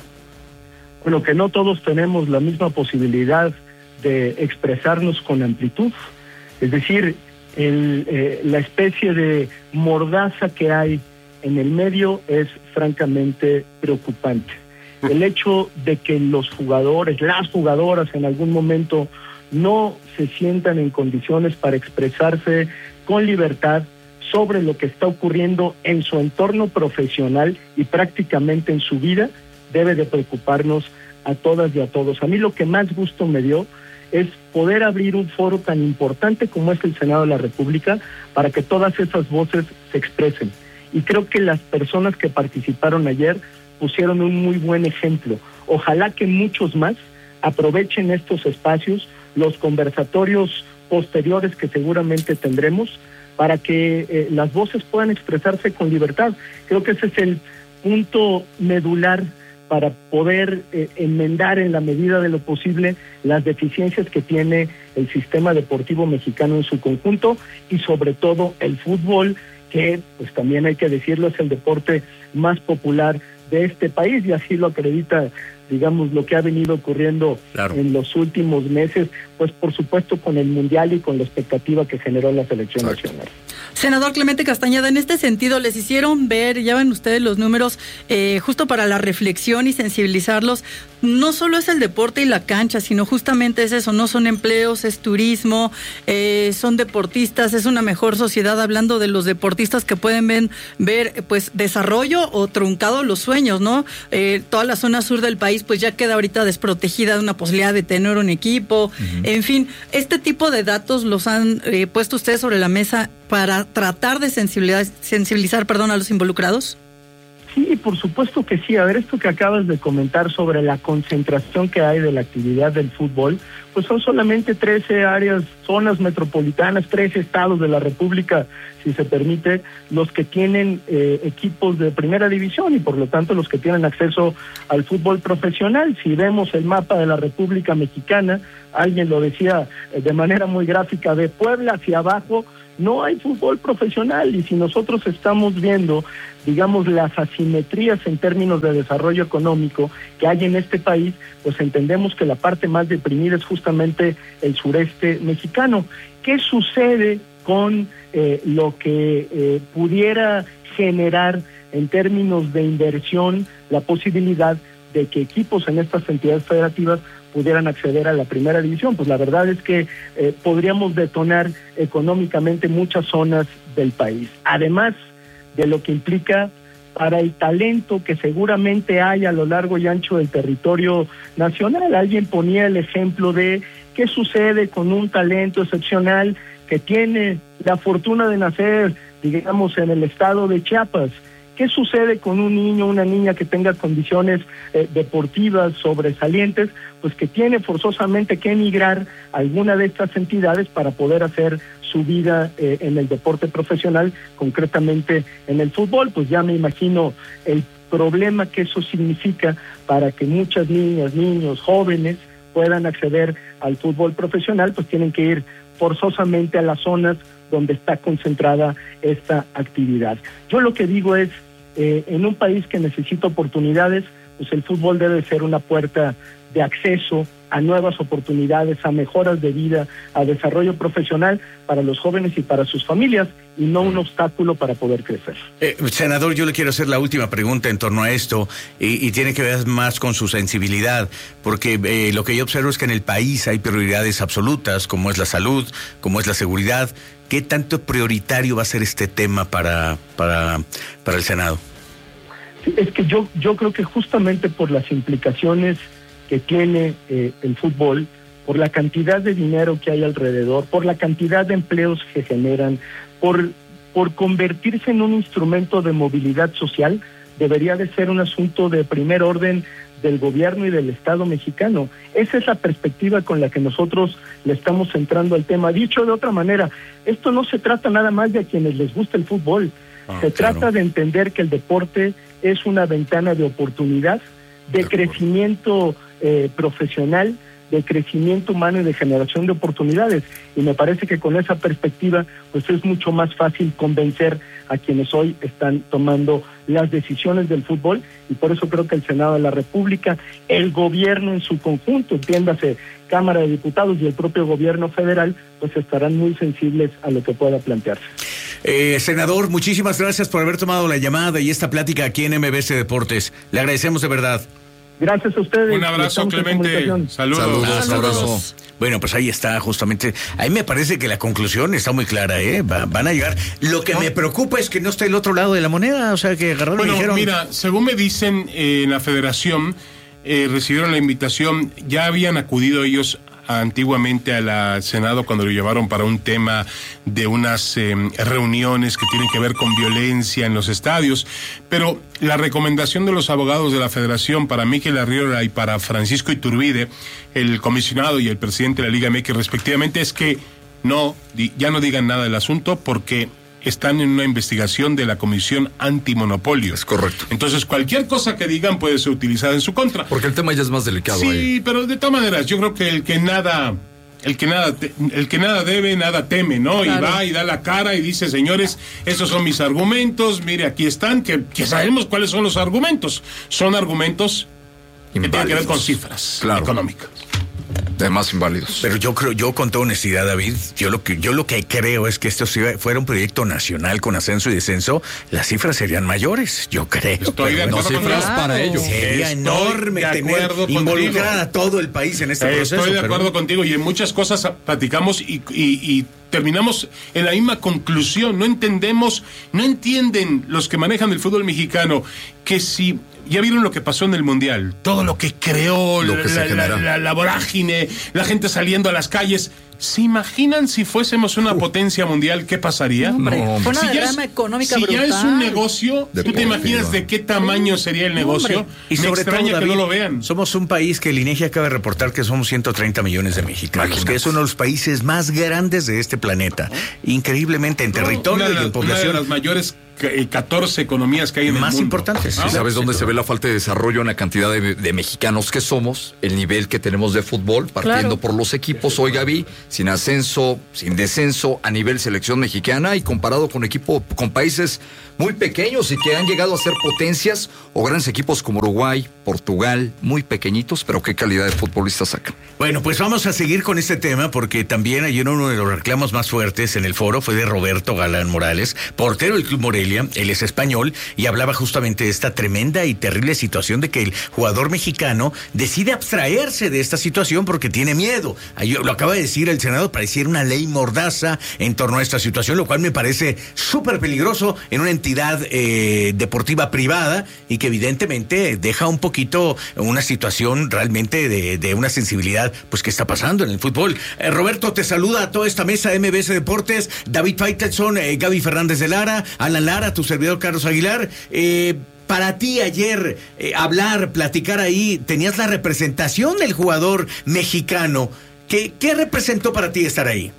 Bueno, que no todos tenemos la misma posibilidad de expresarnos con amplitud. Es decir, el, eh, la especie de mordaza que hay en el medio es francamente preocupante. El hecho de que los jugadores, las jugadoras en algún momento no se sientan en condiciones para expresarse con libertad sobre lo que está ocurriendo en su entorno profesional y prácticamente en su vida, debe de preocuparnos a todas y a todos. A mí lo que más gusto me dio es poder abrir un foro tan importante como es el Senado de la República para que todas esas voces se expresen. Y creo que las personas que participaron ayer pusieron un muy buen ejemplo. Ojalá que muchos más aprovechen estos espacios, los conversatorios posteriores que seguramente tendremos, para que eh, las voces puedan expresarse con libertad. Creo que ese es el punto medular para poder eh, enmendar en la medida de lo posible las deficiencias que tiene el sistema deportivo mexicano en su conjunto, y sobre todo el fútbol, que pues también hay que decirlo, es el deporte más popular de este país, y así lo acredita, digamos, lo que ha venido ocurriendo claro. en los últimos meses, pues por supuesto con el Mundial y con la expectativa que generó la selección Exacto. nacional. Senador Clemente Castañeda, en este sentido, les hicieron ver, ya ven ustedes los números, eh, justo para la reflexión y sensibilizarlos. No solo es el deporte y la cancha, sino justamente es eso, no son empleos, es turismo, eh, son deportistas, es una mejor sociedad, hablando de los deportistas que pueden ver, ver pues desarrollo o truncado los sueños, ¿no? Eh, toda la zona sur del país pues ya queda ahorita desprotegida de una posibilidad de tener un equipo, uh-huh. En fin, este tipo de datos los han eh, puesto ustedes sobre la mesa para tratar de sensibilizar, sensibilizar perdón, a los involucrados. Sí, por supuesto que sí. A ver, esto que acabas de comentar sobre la concentración que hay de la actividad del fútbol, pues son solamente trece áreas, zonas metropolitanas, trece estados de la República, si se permite, los que tienen eh, equipos de primera división y por lo tanto los que tienen acceso al fútbol profesional. Si vemos el mapa de la República Mexicana, alguien lo decía eh, de manera muy gráfica, de Puebla hacia abajo, no hay fútbol profesional, y si nosotros estamos viendo, digamos, las asimetrías en términos de desarrollo económico que hay en este país, pues entendemos que la parte más deprimida es justamente el sureste mexicano. ¿Qué sucede con eh, lo que eh, pudiera generar en términos de inversión la posibilidad de que equipos en estas entidades federativas pudieran acceder a la primera división? Pues la verdad es que eh, podríamos detonar económicamente muchas zonas del país, además de lo que implica para el talento que seguramente hay a lo largo y ancho del territorio nacional. Alguien ponía el ejemplo de qué sucede con un talento excepcional que tiene la fortuna de nacer, digamos, en el estado de Chiapas. ¿Qué sucede con un niño, una niña que tenga condiciones eh, deportivas sobresalientes? Pues que tiene forzosamente que emigrar a alguna de estas entidades para poder hacer su vida eh, en el deporte profesional, concretamente en el fútbol. Pues ya me imagino el problema que eso significa para que muchas niñas, niños, jóvenes puedan acceder al fútbol profesional, pues tienen que ir forzosamente a las zonas donde está concentrada esta actividad. Yo lo que digo es, eh, en un país que necesita oportunidades, pues el fútbol debe ser una puerta de acceso a nuevas oportunidades, a mejoras de vida, a desarrollo profesional para los jóvenes y para sus familias, y no un obstáculo para poder crecer. Eh, senador, yo le quiero hacer la última pregunta en torno a esto, y, y tiene que ver más con su sensibilidad, porque eh, lo que yo observo es que en el país hay prioridades absolutas, como es la salud, como es la seguridad. ¿Qué tanto prioritario va a ser este tema para, para, para el Senado? Sí, es que yo, yo creo que justamente por las implicaciones que tiene eh, el fútbol, por la cantidad de dinero que hay alrededor, por la cantidad de empleos que generan, por, por convertirse en un instrumento de movilidad social, debería de ser un asunto de primer orden del gobierno y del Estado mexicano. Esa es la perspectiva con la que nosotros le estamos entrando al tema. Dicho de otra manera, esto no se trata nada más de a quienes les gusta el fútbol, ah, se claro. trata de entender que el deporte es una ventana de oportunidad, de, de crecimiento eh, profesional, de crecimiento humano y de generación de oportunidades. Y me parece que con esa perspectiva, pues es mucho más fácil convencer a quienes hoy están tomando las decisiones del fútbol, y por eso creo que el Senado de la República, el gobierno en su conjunto, entiéndase, Cámara de Diputados y el propio gobierno federal, pues estarán muy sensibles a lo que pueda plantearse. Eh, senador, muchísimas gracias por haber tomado la llamada y esta plática aquí en M B C Deportes. Le agradecemos de verdad. Gracias a ustedes. Un abrazo, Clemente. Saludos. Saludos. Saludos. Bueno, pues ahí está justamente. A mí me parece que la conclusión está muy clara, ¿eh? Va, van a llegar. Lo que ¿No? me preocupa es que no está el otro lado de la moneda, o sea, que agarraron bueno, y dijeron... mira, según me dicen eh, en la federación, eh, recibieron la invitación, ya habían acudido ellos antiguamente al Senado cuando lo llevaron para un tema de unas eh, reuniones que tienen que ver con violencia en los estadios, pero la recomendación de los abogados de la Federación para Mikel Arriola y para Francisco Iturbide, el comisionado y el presidente de la Liga M X respectivamente, es que no, ya no digan nada del asunto porque están en una investigación de la Comisión Antimonopolio. Es correcto. Entonces, cualquier cosa que digan puede ser utilizada en su contra. Porque el tema ya es más delicado. Sí, ahí. pero de todas maneras, yo creo que el que nada, el que nada, te, el que nada debe, nada teme, ¿no? Claro. Y va y da la cara y dice, señores, esos son mis argumentos, mire, aquí están, que, que sabemos cuáles son los argumentos. Son argumentos que tienen que ver con cifras claro. económicas. de más inválidos. Pero yo creo, yo con toda honestidad, David, yo lo que yo lo que creo es que esto si fuera un proyecto nacional con ascenso y descenso, las cifras serían mayores, yo creo. Estoy de no cifras para ellos. Sería Estoy enorme de tener acuerdo involucrar contigo. a todo el país en este Eh, proceso. Estoy de pero- acuerdo contigo y en muchas cosas platicamos y, y, y terminamos en la misma conclusión. No entendemos, no entienden los que manejan el fútbol mexicano que si ya vieron lo que pasó en el Mundial, todo lo que creó, Lo que se la, la, genera. la, la vorágine, la gente saliendo a las calles. ¿Se imaginan si fuésemos una potencia mundial qué pasaría? Hombre, No, fue una Si ya derrama es- económica si brutal. ya es un negocio, ¿tú te Deportiva. imaginas de qué tamaño sería el negocio? Hombre. Y Me sobre todo, extraña que David, no lo vean. somos un país que el INEGI acaba de reportar que somos ciento treinta millones de mexicanos, que es uno de los países más grandes de este planeta. Increíblemente en territorio Una de y las- en una de población las mayores eh, catorce economías que hay en el más mundo. importantes. ¿Ah? ¿Y sabes dónde se ve la falta de desarrollo en la cantidad de, de mexicanos que somos? El nivel que tenemos de fútbol, partiendo Claro. por los equipos. Hoy, Gaby, sin ascenso, sin descenso a nivel selección mexicana y comparado con equipo, con países muy pequeños y que han llegado a ser potencias o grandes equipos como Uruguay, Portugal, muy pequeñitos, pero qué calidad de futbolistas sacan. Bueno, pues vamos a seguir con este tema porque también ayer uno de los reclamos más fuertes en el foro fue de Roberto Galán Morales, portero del Club Morelia, él es español y hablaba justamente de esta tremenda y terrible situación de que el jugador mexicano decide abstraerse de esta situación porque tiene miedo. Ayer, lo acaba de decir el Senado, pareciera una ley mordaza en torno a esta situación, lo cual me parece súper peligroso en una entidad eh, deportiva privada y que evidentemente deja un poquito una situación realmente de, de una sensibilidad pues que está pasando en el fútbol. Eh, Roberto, te saluda a toda esta mesa de M B S Deportes, David Faitelson, eh, Gaby Fernández de Lara, Alan Lara, tu servidor Carlos Aguilar. Eh, Para ti ayer, eh, hablar, platicar ahí, tenías la representación del jugador mexicano. ¿Qué, qué representó para ti estar ahí?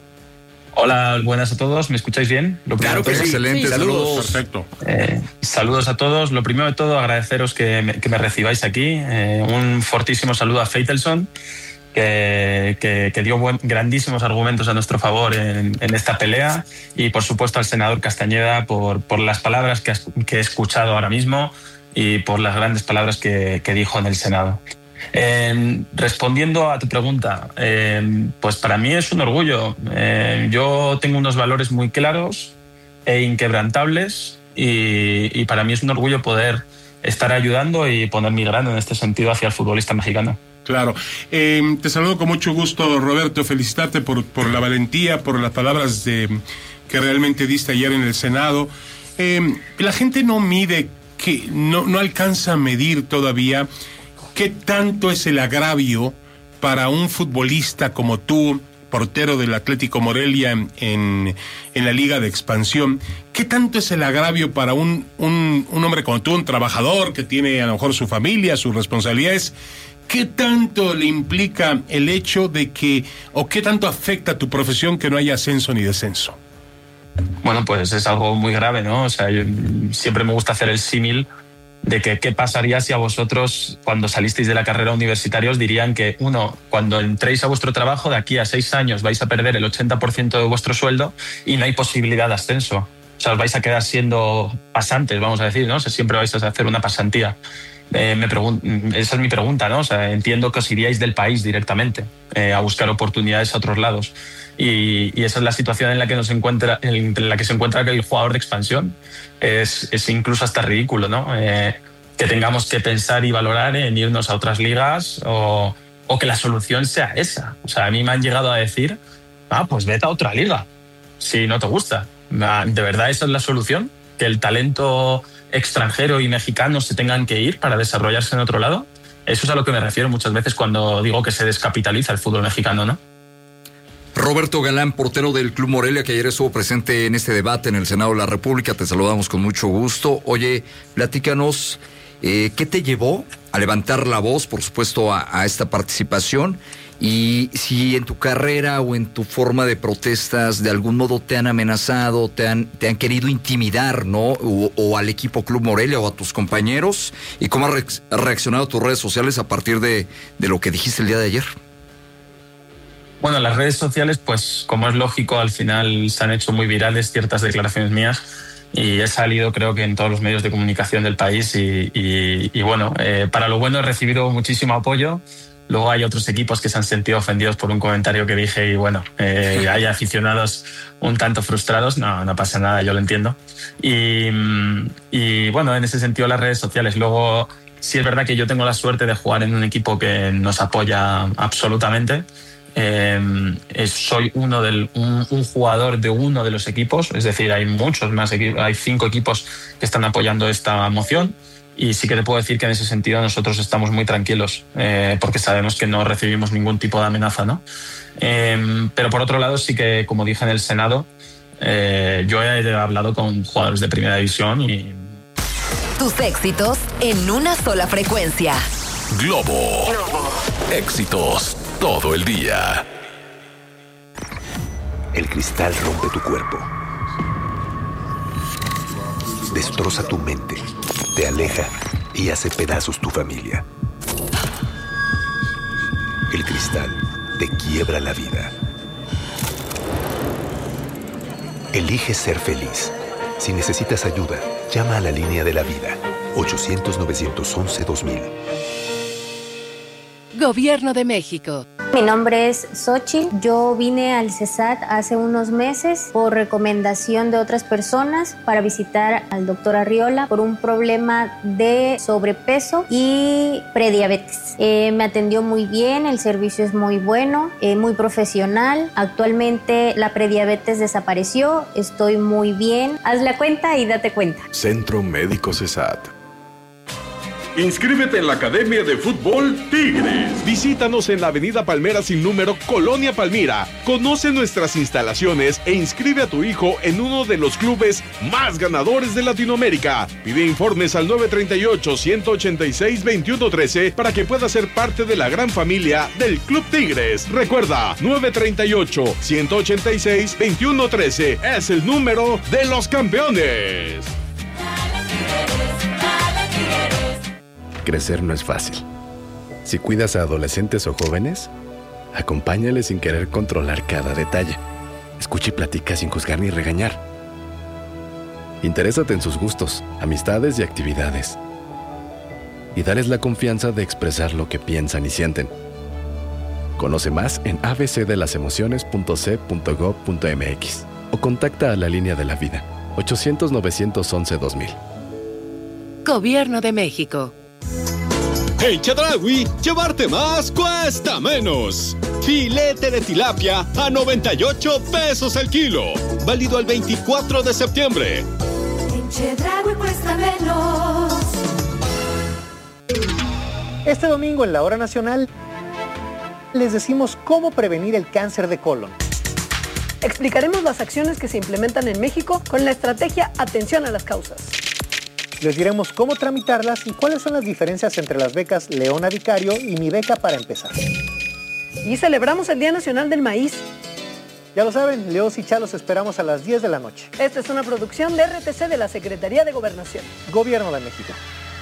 Hola, buenas a todos. ¿Me escucháis bien? Lo Claro que sí. Excelente, Sí. saludos. Perfecto. Eh, saludos a todos. Lo primero de todo, agradeceros que me, que me recibáis aquí. Eh, un fortísimo saludo a Faitelson, que, que, que dio buen, grandísimos argumentos a nuestro favor en, en esta pelea. Y, por supuesto, al senador Castañeda por, por las palabras que, has, que he escuchado ahora mismo y por las grandes palabras que, que dijo en el Senado. Eh, respondiendo a tu pregunta, eh, pues para mí es un orgullo. Eh, yo tengo unos valores muy claros e inquebrantables y, y para mí es un orgullo poder estar ayudando y poner mi grano en este sentido hacia el futbolista mexicano. Claro. Eh, te saludo con mucho gusto, Roberto. Felicitarte por, por la valentía, por las palabras de, que realmente diste ayer en el Senado. Eh, la gente no mide, que no, no alcanza a medir todavía qué tanto es el agravio para un futbolista como tú, portero del Atlético Morelia en, en, en la Liga de Expansión. ¿Qué tanto es el agravio para un, un, un hombre como tú, un trabajador que tiene a lo mejor su familia, sus responsabilidades? ¿Qué tanto le implica el hecho de que, o qué tanto afecta a tu profesión que no haya ascenso ni descenso? Bueno, pues es algo muy grave, ¿no? O sea, yo siempre me gusta hacer el símil de que qué pasaría si a vosotros, cuando salisteis de la carrera universitaria, os dirían que, uno, cuando entréis a vuestro trabajo, de aquí a seis años vais a perder el ochenta por ciento de vuestro sueldo y no hay posibilidad de ascenso. O sea, os vais a quedar siendo pasantes, vamos a decir, ¿no? O sea, siempre vais a hacer una pasantía. Eh, me pregun- esa es mi pregunta, ¿no? O sea, entiendo que os iríais del país directamente eh, a buscar oportunidades a otros lados. Y, y esa es la situación en la que nos encuentra, en la que se encuentra el jugador de expansión. Es, es incluso hasta ridículo, ¿no? Eh, que tengamos que pensar y valorar en irnos a otras ligas o, o que la solución sea esa. O sea, a mí me han llegado a decir, ah, pues vete a otra liga, si no te gusta. ¿De verdad esa es la solución? ¿Que el talento extranjero y mexicano se tengan que ir para desarrollarse en otro lado? Eso es a lo que me refiero muchas veces cuando digo que se descapitaliza el fútbol mexicano, ¿no? Roberto Galán, portero del Club Morelia, que ayer estuvo presente en este debate en el Senado de la República, te saludamos con mucho gusto. Oye, platícanos, eh, ¿qué te llevó a levantar la voz, por supuesto, a, a esta participación? Y si en tu carrera o en tu forma de protestas de algún modo te han amenazado, te han, te han querido intimidar, ¿no? O, o al equipo Club Morelia o a tus compañeros, y cómo han reaccionado tus redes sociales a partir de, de lo que dijiste el día de ayer. Bueno, las redes sociales, pues como es lógico, al final se han hecho muy virales ciertas declaraciones mías y he salido creo que en todos los medios de comunicación del país y, y, y bueno, eh, para lo bueno he recibido muchísimo apoyo, Luego hay otros equipos que se han sentido ofendidos por un comentario que dije y bueno, eh, hay aficionados un tanto frustrados. No, no pasa nada, yo lo entiendo. Y, y bueno, en ese sentido las redes sociales. Luego sí es verdad que yo tengo la suerte de jugar en un equipo que nos apoya absolutamente. Eh, soy uno del, un, un jugador de uno de los equipos, es decir, hay muchos más equipos, hay cinco equipos que están apoyando esta moción y sí que te puedo decir que en ese sentido nosotros estamos muy tranquilos eh, porque sabemos que no recibimos ningún tipo de amenaza, ¿no? Eh, pero por otro lado sí que, como dije en el Senado, eh, yo he hablado con jugadores de primera división y... Tus éxitos en una sola frecuencia. Globo. Globo. Éxitos todo el día. El cristal rompe tu cuerpo. Destroza tu mente. Te aleja y hace pedazos tu familia. El cristal te quiebra la vida. Elige ser feliz. Si necesitas ayuda, llama a la línea de la vida. ochocientos, novecientos once, dos mil. Gobierno de México. Mi nombre es Xochitl. Yo vine al CESAT hace unos meses por recomendación de otras personas para visitar al doctor Arriola por un problema de sobrepeso y prediabetes. Eh, me atendió muy bien, el servicio es muy bueno, eh, muy profesional. Actualmente la prediabetes desapareció, estoy muy bien. Haz la cuenta y date cuenta. Centro Médico CESAT. Inscríbete en la Academia de Fútbol Tigres. Visítanos en la Avenida Palmera sin número, Colonia Palmira. Conoce nuestras instalaciones e inscribe a tu hijo en uno de los clubes más ganadores de Latinoamérica. Pide informes al nueve tres ocho, uno ocho seis, dos uno uno tres para que puedas ser parte de la gran familia del Club Tigres. Recuerda, nueve tres ocho, uno ocho seis, dos uno uno tres es el número de los campeones. Crecer no es fácil. Si cuidas a adolescentes o jóvenes, acompáñales sin querer controlar cada detalle. Escucha y platica sin juzgar ni regañar. Interésate en sus gustos, amistades y actividades. Y dales la confianza de expresar lo que piensan y sienten. Conoce más en a b c de las emociones punto c punto gov punto m x o contacta a la línea de la vida ochocientos, novecientos once, dos mil. Gobierno de México. En Chedraui, llevarte más cuesta menos. Filete de tilapia a noventa y ocho pesos el kilo. Válido al veinticuatro de septiembre. En Chedraui cuesta menos. Este domingo en la Hora Nacional les decimos cómo prevenir el cáncer de colon. Explicaremos las acciones que se implementan en México con la estrategia Atención a las Causas. Les diremos cómo tramitarlas y cuáles son las diferencias entre las becas Leona Vicario y Mi Beca para empezar. Y celebramos el Día Nacional del Maíz. Ya lo saben, Leos y Chalos esperamos a las diez de la noche. Esta es una producción de R T C de la Secretaría de Gobernación. Gobierno de México.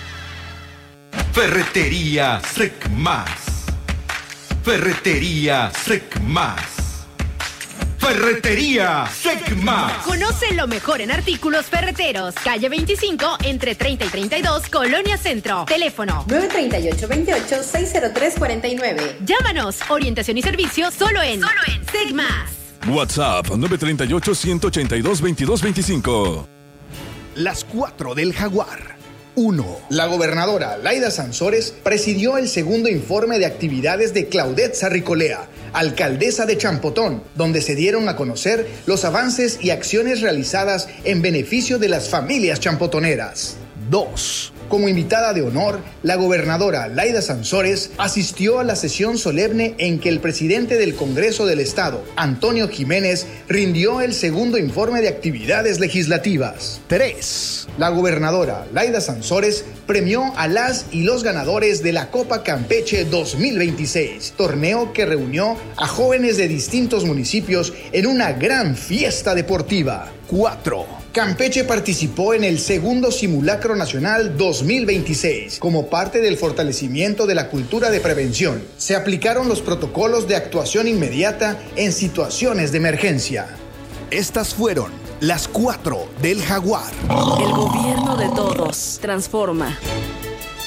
Ferretería Secmas. Ferretería Secmas. Ferretería Secmas. Conoce lo mejor en artículos ferreteros. Calle veinticinco, entre treinta y treinta y dos, Colonia Centro. Teléfono nueve tres ocho, veintiocho, seis cero tres cuarenta y nueve. Llámanos. Orientación y servicio solo en, solo en Secmas. WhatsApp nueve tres ocho, uno ocho dos, veintidós veinticinco. Las cuatro del Jaguar. uno. La gobernadora Laida Sansores presidió el segundo informe de actividades de Claudette Sarricolea, alcaldesa de Champotón, donde se dieron a conocer los avances y acciones realizadas en beneficio de las familias champotoneras. dos. Como invitada de honor, la gobernadora Laida Sansores asistió a la sesión solemne en que el presidente del Congreso del Estado, Antonio Jiménez, rindió el segundo informe de actividades legislativas. tres. La gobernadora Laida Sansores premió a las y los ganadores de la Copa Campeche dos mil veintiséis, torneo que reunió a jóvenes de distintos municipios en una gran fiesta deportiva. cuatro. Campeche participó en el segundo Simulacro Nacional dos mil veintiséis como parte del fortalecimiento de la cultura de prevención. Se aplicaron los protocolos de actuación inmediata en situaciones de emergencia. Estas fueron las cuatro del Jaguar. El gobierno de todos transforma.